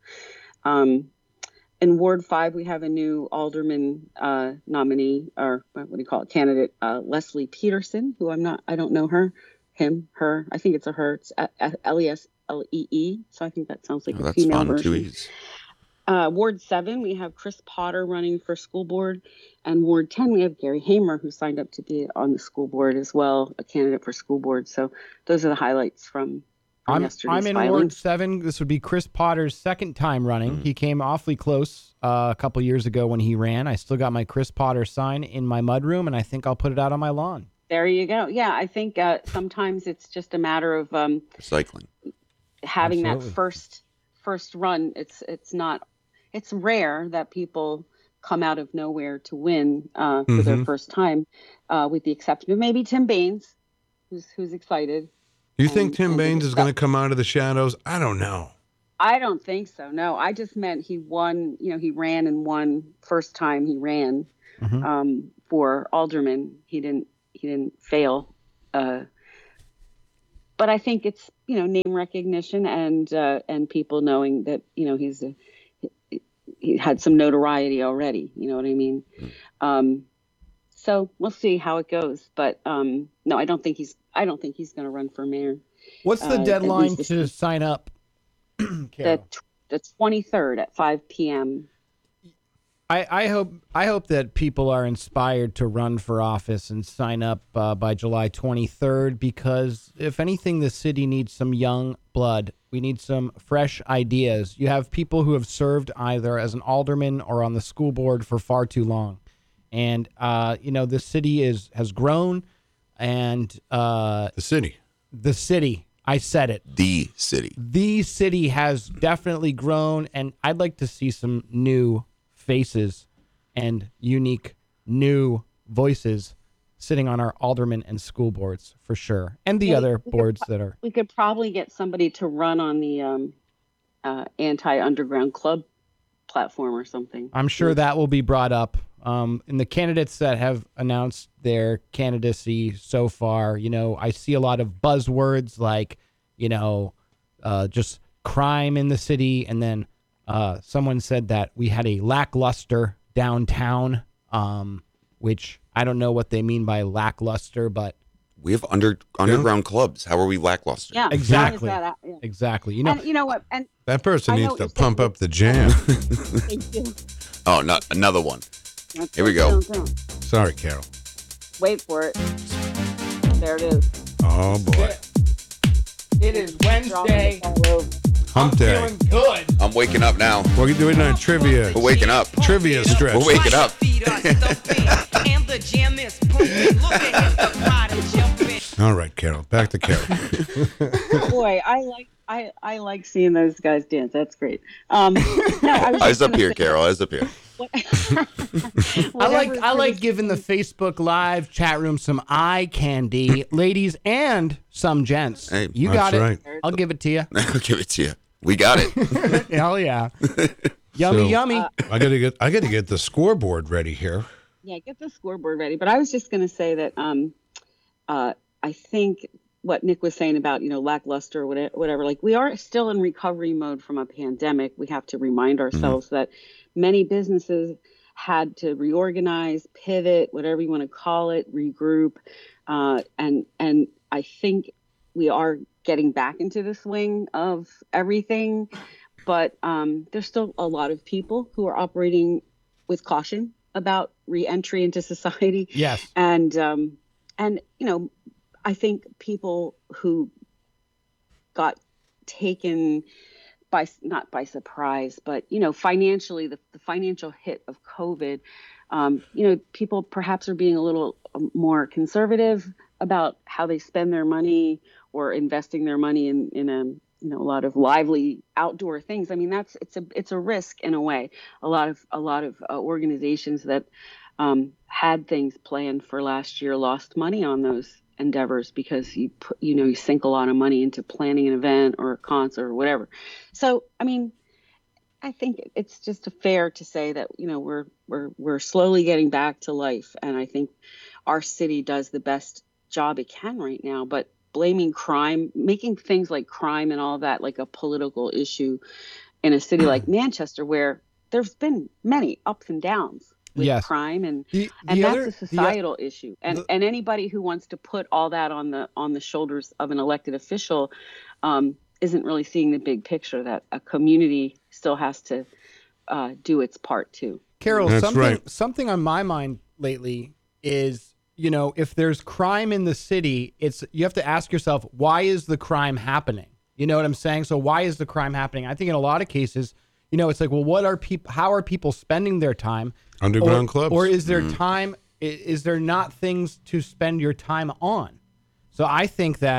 Um, in Ward Five, we have a new alderman uh, nominee, or what do you call it, candidate, uh, Leslie Peterson, who I'm not. I don't know her, him, her. I think it's a her. It's L E S L E E. So I think that sounds like Oh, a that's female fun. version. Two E's. Uh, Ward seven, we have Chris Potter running for school board. And Ward ten, we have Gary Hamer, who signed up to be on the school board as well, a candidate for school board. So those are the highlights from, from I'm, yesterday's I'm in filing. Ward seven. This would be Chris Potter's second time running. Mm. He came awfully close uh, a couple years ago when he ran. I still got my Chris Potter sign in my mudroom, and I think I'll put it out on my lawn. There you go. Yeah, I think uh, sometimes it's just a matter of um, Recycling. having Absolutely. that first first run, it's it's not it's rare that people come out of nowhere to win uh, for Mm-hmm. their first time, uh, with the exception of maybe Tim Baines, who's who's excited. You think And- Tim and Baines it's is going to come out of the shadows? I don't know. I don't think so. No, I just meant he won. You know, he ran and won first time he ran Mhm. um, for alderman. He didn't. He didn't fail. Uh, but I think it's you know name recognition and uh, and people knowing that you know he's a, he, he had some notoriety already. You know what I mean? Um, so we'll see how it goes. But um, no, I don't think he's. I don't think he's going to run for mayor. What's the Uh, at deadline least this to sign up? The Carol? tw- the twenty-third at five p.m. I, I hope I hope that people are inspired to run for office and sign up uh, by July twenty-third, because if anything, the city needs some young blood. We need some fresh ideas. You have people who have served either as an alderman or on the school board for far too long, and uh, you know the city is has grown, and uh, The city. the city. I said it. The city. The city has definitely grown, and I'd like to see some new faces and unique new voices sitting on our aldermen and school boards for sure, and the Yeah, other we could boards pro- that are. We could probably get somebody to run on the um, uh, anti-underground club platform or something. I'm sure that will be brought up. Um, and the candidates that have announced their candidacy so far, you know, I see a lot of buzzwords like, you know, uh, just crime in the city. And then uh, someone said that we had a lackluster downtown, um, which I don't know what they mean by lackluster, but We have under underground clubs. How are we lackluster? Yeah, exactly. how is that out- yeah. exactly. You know, And you know what? And That person I know needs what to you're pump saying. up the jam. they do. Oh, not another one. That's Here we what go. they don't do. Sorry, Carol. Wait for it. There it is. Oh, boy. it is Wednesday. All over. Hump day. good. I'm waking up now. We're doing our trivia. We're waking up. Trivia stretch. We're waking up. All right, Carol. Back to Carol. Boy, I like I, I like seeing those guys dance. That's great. Um, no, I was Eyes just up gonna here, say, Carol. Eyes up here. what- I like whatever I like Curtis- giving the Facebook Live chat room some eye candy, ladies and some gents. Hey, you that's got it. right. I'll give it to you. I'll give it to you. We got it. Hell yeah. Yummy, So- yummy. I gotta get I gotta get the scoreboard ready here. Yeah, get the scoreboard ready. But I was just going to say that um, uh, I think what Nick was saying about, you know, lackluster or whatever, whatever, like we are still in recovery mode from a pandemic. We have to remind ourselves that many businesses had to reorganize, pivot, whatever you want to call it, regroup. Uh, and, and I think we are getting back into the swing of everything. But um, there's still a lot of people who are operating with caution about re-entry into society. Yes. And, um, and, you know, I think people who got taken by, not by surprise, but, you know, financially, the, the financial hit of COVID, um, you know, people perhaps are being a little more conservative about how they spend their money or investing their money in, in a, you know, a lot of lively outdoor things. I mean, that's, it's a, it's a risk in a way. A lot of, a lot of uh, organizations that um, had things planned for last year lost money on those endeavors because you put, you know, you sink a lot of money into planning an event or a concert or whatever. So, I mean, I think it's just fair to say that, you know, we're, we're, we're slowly getting back to life. And I think our city does the best job it can right now, but blaming crime, making things like crime and all that like a political issue in a city like Manchester, where there's been many ups and downs with Yes. crime, and The- and the that's other- a the- societal issue. And the- and anybody who wants to put all that on the on the shoulders of an elected official um, isn't really seeing the big picture that a community still has to uh, do its part too. Carol, That's something right. something on my mind lately is, you know, if there's crime in the city, it's you have to ask yourself, why is the crime happening? You know what I'm saying? So why is the crime happening? I think in a lot of cases, you know, it's like, well, what are people? How are people spending their time? Underground or, clubs. Or is there time? i- Is there not things to spend your time on? So I think that,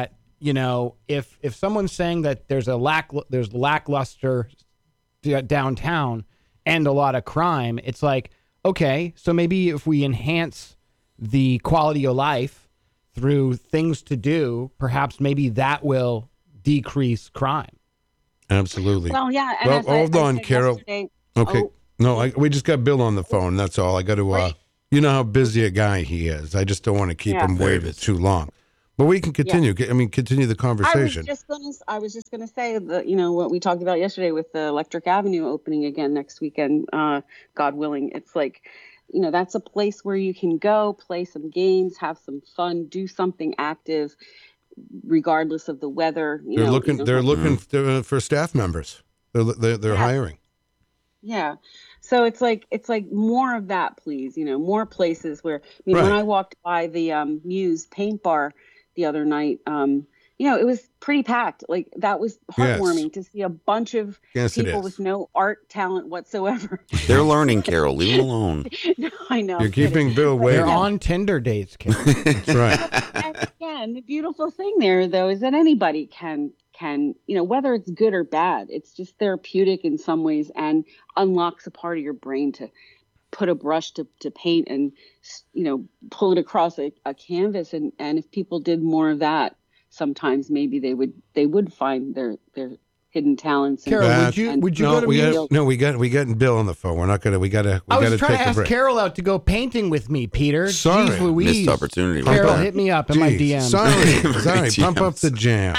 you know, if if someone's saying that there's a lack there's lackluster d- downtown and a lot of crime, it's like, okay, so maybe if we enhance the quality of life through things to do, perhaps maybe that will decrease crime. Absolutely. Well, yeah. And well, as I- hold I on, said Carol. yesterday- Okay. Oh. No, I, we just got Bill on the phone. That's all. I got to, uh, you know how busy a guy he is. I just don't want to keep Yeah. him waiting too long. But we can continue. I mean, continue the I was conversation. just gonna. I was just gonna say that you know what we talked about yesterday with the Electric Avenue opening again next weekend, uh, God willing. It's like, you know, that's a place where you can go play some games, have some fun, do something active, regardless of the weather. You they're know, looking. you know, They're like- looking for, for staff members. They're they're, they're Yeah. hiring. Yeah. So it's like it's like more of that, please. You know, more places where I mean, when Right. I walked by the um, Muse Paint Bar the other night, um, you know, it was pretty packed. Like that was Yes. heartwarming to see a bunch of Yes, it people is. with no art talent whatsoever. They're learning, Carol. Leave them alone. No, I know. You're I'm kidding. keeping Bill But, waiting. They're yeah. on Tinder dates, Kim. That's right. And again, the beautiful thing there, though, is that anybody can can you know whether it's good or bad, it's just therapeutic in some ways and unlocks a part of your brain to put a brush to, to paint and you know pull it across a, a canvas. And and if people did more of that, sometimes maybe they would they would find their their hidden talents. And, Carol, would That- you and- would you no, go to we Muse? got, no, we got we got Bill on the phone. We're not gonna. We gotta. We I was gotta trying take to a ask break. Carol out to go painting with me, Peter. Sorry. Jeez Louise. Missed opportunity. Carol, Right there. hit me up in my Jeez, D Ms. Sorry, My sorry. D Ms. Pump up the jam.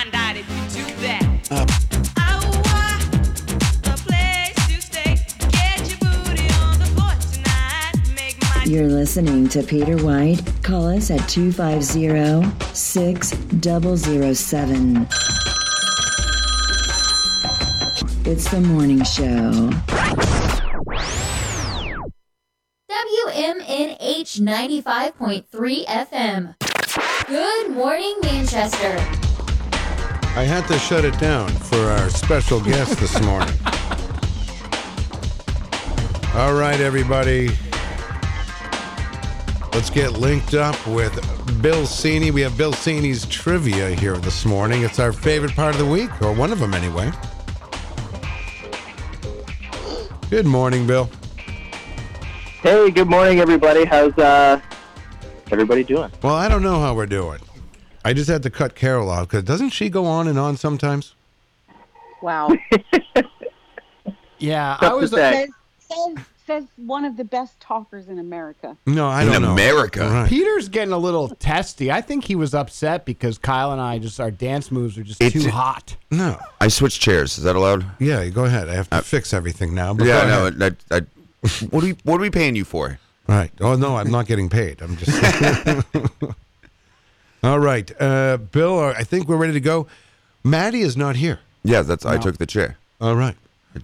You're listening to Peter White. Call us at two five zero, six zero zero seven. It's the morning show. W M N H ninety-five point three F M. Good morning, Manchester. I had to shut it down for our special guest this morning. All right, everybody. Let's get linked up with Bill Cini. We have Bill Cini's trivia here this morning. It's our favorite part of the week, or one of them anyway. Good morning, Bill. Hey, good morning, everybody. How's uh, everybody doing? Well, I don't know how we're doing. I just had to cut Carol off because doesn't she go on and on sometimes? Wow. Yeah, Tough I was. to say. says, says, says one of the best talkers in America. No, I In don't know. America. Right. Peter's getting a little testy. I think he was upset because Kyle and I just our dance moves are just It's- too hot. No. I switched chairs. Is that allowed? Yeah, go ahead. I have to fix everything now. But Yeah, go no. ahead. I, I, what are we What are we paying you for? Right. Oh, no, I'm not getting paid. I'm just. All right. Uh, Bill, I think we're ready to go. Maddie is not here. Yeah, that's. I No. took the chair. All right.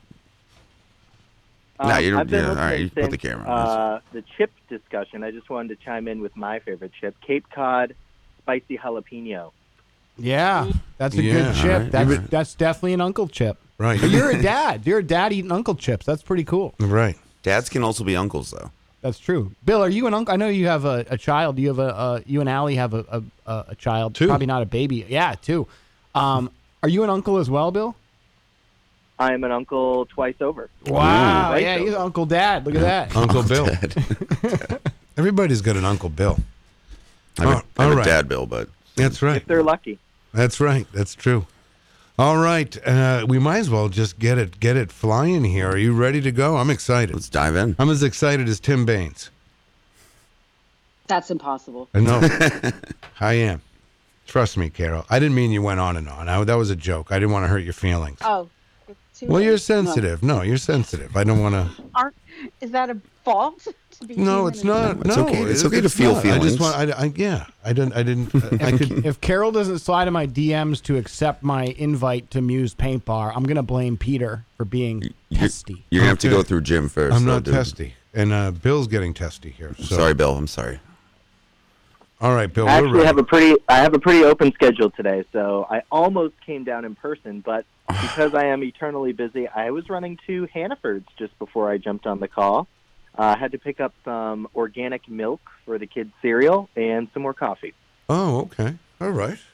Nah, you don't- I've been yeah, all right, listening you put the since, camera on. Uh, the chip discussion. I just wanted to chime in with my favorite chip, Cape Cod spicy jalapeno. Yeah, that's a Yeah, good all chip. right. That's You've that's definitely an uncle chip. Right. But you're a dad. You're a dad eating uncle chips. That's pretty cool. Right. Dads can also be uncles, though. That's true. Bill, are you an uncle? I know you have a, a child. You have a, a you and Allie have a a, a child. Two. Probably not a baby. Yeah, two. Um, are you an uncle as well, Bill? I'm an uncle twice over. Wow. Twice Yeah, over. he's Uncle Dad. Look at that. Uncle Bill. Everybody's got an Uncle Bill. I'm, Oh, a, I'm all a right. dad, Bill, but That's right. If they're lucky. That's right. That's true. All right. Uh, we might as well just get it get it flying here. Are you ready to go? I'm excited. let's dive in. I'm as excited as Tim Baines. That's impossible. I know. I am. Trust me, Carol. I didn't mean you went on and on. I, that was a joke. I didn't want to hurt your feelings. Oh. it's too Well, late. you're sensitive. No, you're sensitive. I don't want to. No. Aren't, is that a fault? To be No, human it's and- not. It's no, okay. It's okay to feel not. I feelings. just want. I, I, yeah. I didn't. I didn't. I, I could. If Carol doesn't slide in my D Ms to accept my invite to Muse Paint Bar, I'm gonna blame Peter for being testy. You're gonna have to Okay. go through Jim first. I'm though, not dude. testy, and uh, Bill's getting testy here. So. Sorry, Bill. I'm sorry. All right, Bill. I we're actually ready. have a pretty I have a pretty open schedule today, so I almost came down in person, but because I am eternally busy, I was running to Hannaford's just before I jumped on the call. Uh, I had to pick up some organic milk for the kids' cereal and some more coffee. Oh, okay. All right.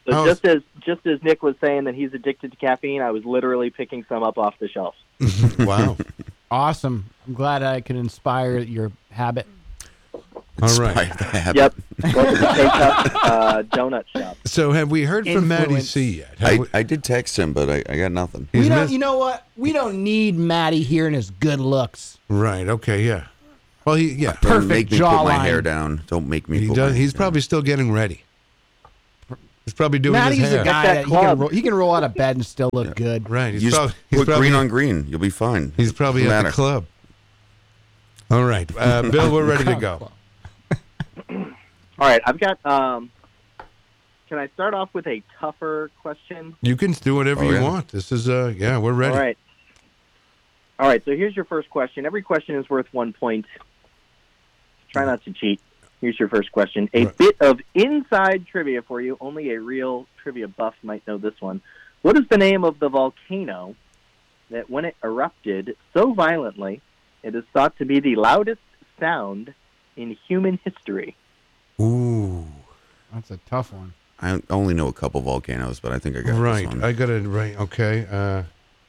So Oh. just as just as Nick was saying that he's addicted to caffeine, I was literally picking some up off the shelf. Wow. Awesome. I'm glad I could inspire your habit. All right. Inspired the habit. Yep. Go to the K-Cup uh, donut shop. So have we heard from Matty Influence. C yet? Have I, we- I did text him, but I, I got nothing. He's We don't. missed- You know what? We don't need Matty hearing his good looks. Right. Okay. Yeah. Well, he yeah. Don't Perfect make me put my jawline. hair down. Don't make me He put does. my He's hair probably still getting ready. He's probably doing Matty's his hair. a guy that that, he can club. roll, he can roll out of bed and still look good. Right. He's, You prob- just he's put probably green on green. You'll be fine. He's probably Doesn't at matter. the club. All right, uh, Bill, we're ready to go. All right, I've got. Um, can I start off with a tougher question? You can do whatever Oh, you yeah. want. This is uh, yeah, we're ready. All right. All right. So here's your first question. Every question is worth one point. Try not to cheat. Here's your first question. A Right. bit of inside trivia for you. Only a real trivia buff might know this one. What is the name of the volcano that, when it erupted so violently, it is thought to be the loudest sound in human history? Ooh, That's a tough one. I only know a couple volcanoes, but I think I got right. this one. I got it right. Okay. Uh,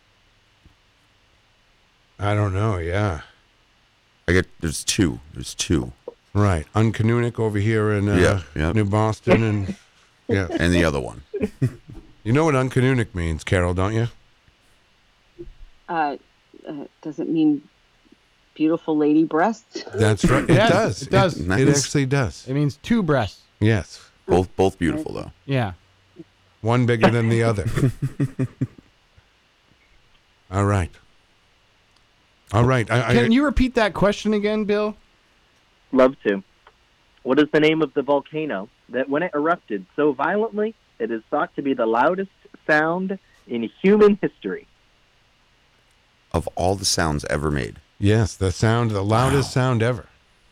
I don't know. Yeah. I get there's two. There's two. Right. Uncanunic over here in uh, Yeah, yeah. New Boston, and yeah. And the other one. You know what Uncanunic means, Carol, don't you? Uh, uh, does it mean beautiful lady breasts? That's right. It Yes, does. it does. It, Nice. actually does. It means two breasts. Yes. Both both beautiful though. Yeah. One bigger than the other. All right. All right. I, I, Can you repeat that question again, Bill? Love to. What is the name of the volcano that, when it erupted so violently, it is thought to be the loudest sound in human history? Of all the sounds ever made. Yes, the sound, the loudest Wow. sound ever.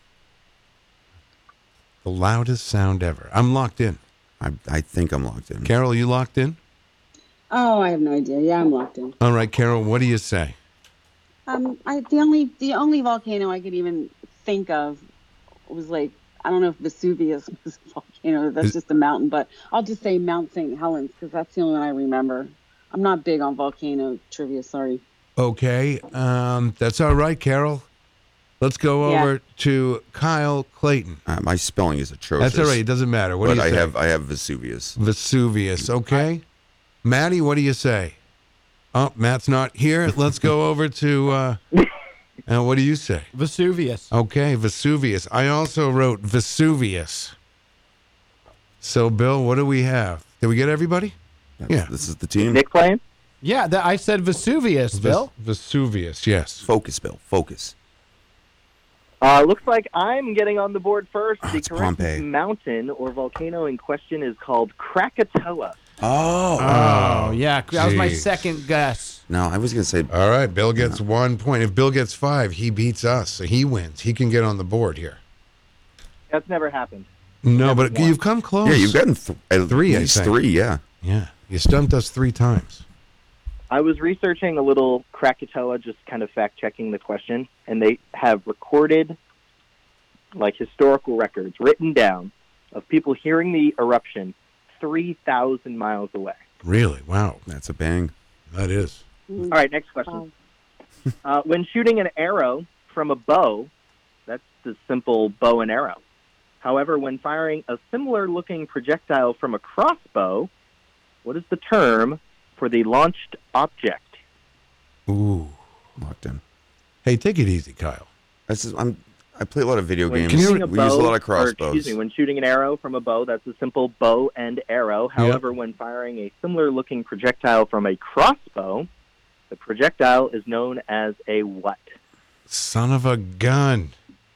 The loudest sound ever. I'm locked in. I I think I'm locked in. Carol, you locked in? Oh, I have no idea. Yeah, I'm locked in. All right, Carol, what do you say? Um, I the only the only volcano I could even think of was like I don't know if Vesuvius was a volcano. That's Is- just a mountain, but I'll just say Mount Saint Helens because that's the only one I remember. I'm not big on volcano trivia. Sorry. Okay, um, that's all right, Carol. Let's go Yeah. over to Kyle Clayton. Uh, my spelling is atrocious. That's all right. It doesn't matter. What but do you I say? have I have Vesuvius. Vesuvius. Okay. Maddie, what do you say? Oh, Matt's not here. Let's go over to. Uh, uh, what do you say? Vesuvius. Okay, Vesuvius. I also wrote Vesuvius. So, Bill, what do we have? Did we get everybody? That's- Yeah. This is the team. Nick playing? Yeah, that, I said Vesuvius, Ves- Bill. Vesuvius. Yes. Focus, Bill. Focus. Uh, looks like I'm getting on the board first. Oh, the it's correct Pompeii. mountain or volcano in question is called Krakatoa. Oh. Oh, yeah. That was my Jeez. second guess. No, I was gonna say All right. Bill gets one point. If Bill gets five, he beats us. So he wins. He can get on the board here. That's never happened. No, but won. you've come close. yeah. You've gotten th- at Three, I least think. three. Yeah. Yeah. You stumped us three times. I was researching a little Krakatoa, just kind of fact checking the question, and they have recorded, like historical records, written down of people hearing the eruption three thousand miles away. Really? Wow. That's a bang. That is. All right, next question. Uh, when shooting an arrow from a bow, that's the simple bow and arrow. However, when firing a similar-looking projectile from a crossbow, what is the term for the launched object? Ooh. Locked in. Hey, take it easy, Kyle. This is, I'm. I play a lot of video When games. shooting a We bow, use a lot of or, excuse crossbows. me, when shooting an arrow from a bow, that's a simple bow and arrow. However, when firing a similar-looking projectile from a crossbow, the projectile is known as a what? Son of a gun.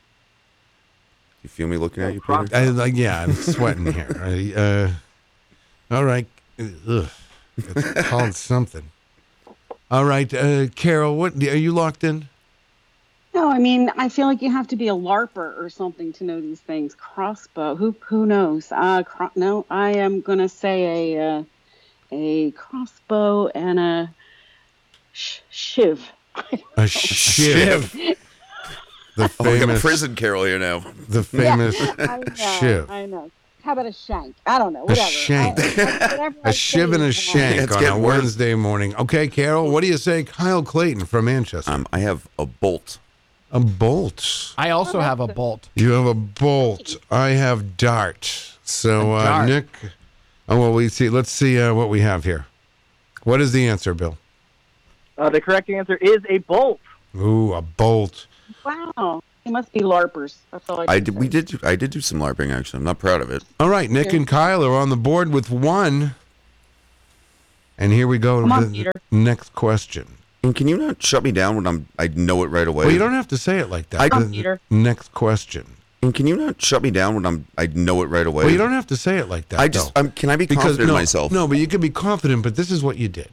You feel me looking at you, cross- Peter? I, like, yeah, I'm sweating here. I, uh, all right. Ugh. It's called something. All right, uh, Carol, what are you locked in? No, I mean I feel like you have to be a LARPer or something to know these things. Crossbow. Who who knows? Uh, cro- no, I am gonna say a uh, a crossbow and a sh- shiv. A shiv. The Oh, we got a famous, prison Carol here now. the famous I know. shiv. I know. How about a shank? I don't know. Whatever. A shank. I, whatever I A shiv say and a is shank Let's on get a worse. Wednesday morning. Okay, Carol, what do you say? Kyle Clayton from Manchester. Um, I have a bolt. A bolt. I also have a bolt. You have a bolt. I have dart. So, A uh, dart. Nick. Oh, well, we see. Let's see uh, what we have here. What is the answer, Bill? Uh, the correct answer is a bolt. Ooh, a bolt. Wow. He must be LARPers. That's all I, I did. We did. Do, I did do some LARPing. Actually, I'm not proud of it. All right, Nick and Kyle are on the board with one. And here we go Come to on, the Peter. next question. And can you not shut me down when I'm? I know it right away. Well, you don't have to say it like that. I- Come on, The- Peter. Next question. And can you not shut me down when I'm? I know it right away. Well, you don't have to say it like that. I just. though. I'm, can I be Because confident no, in myself? No, but you can be confident. But this is what you did.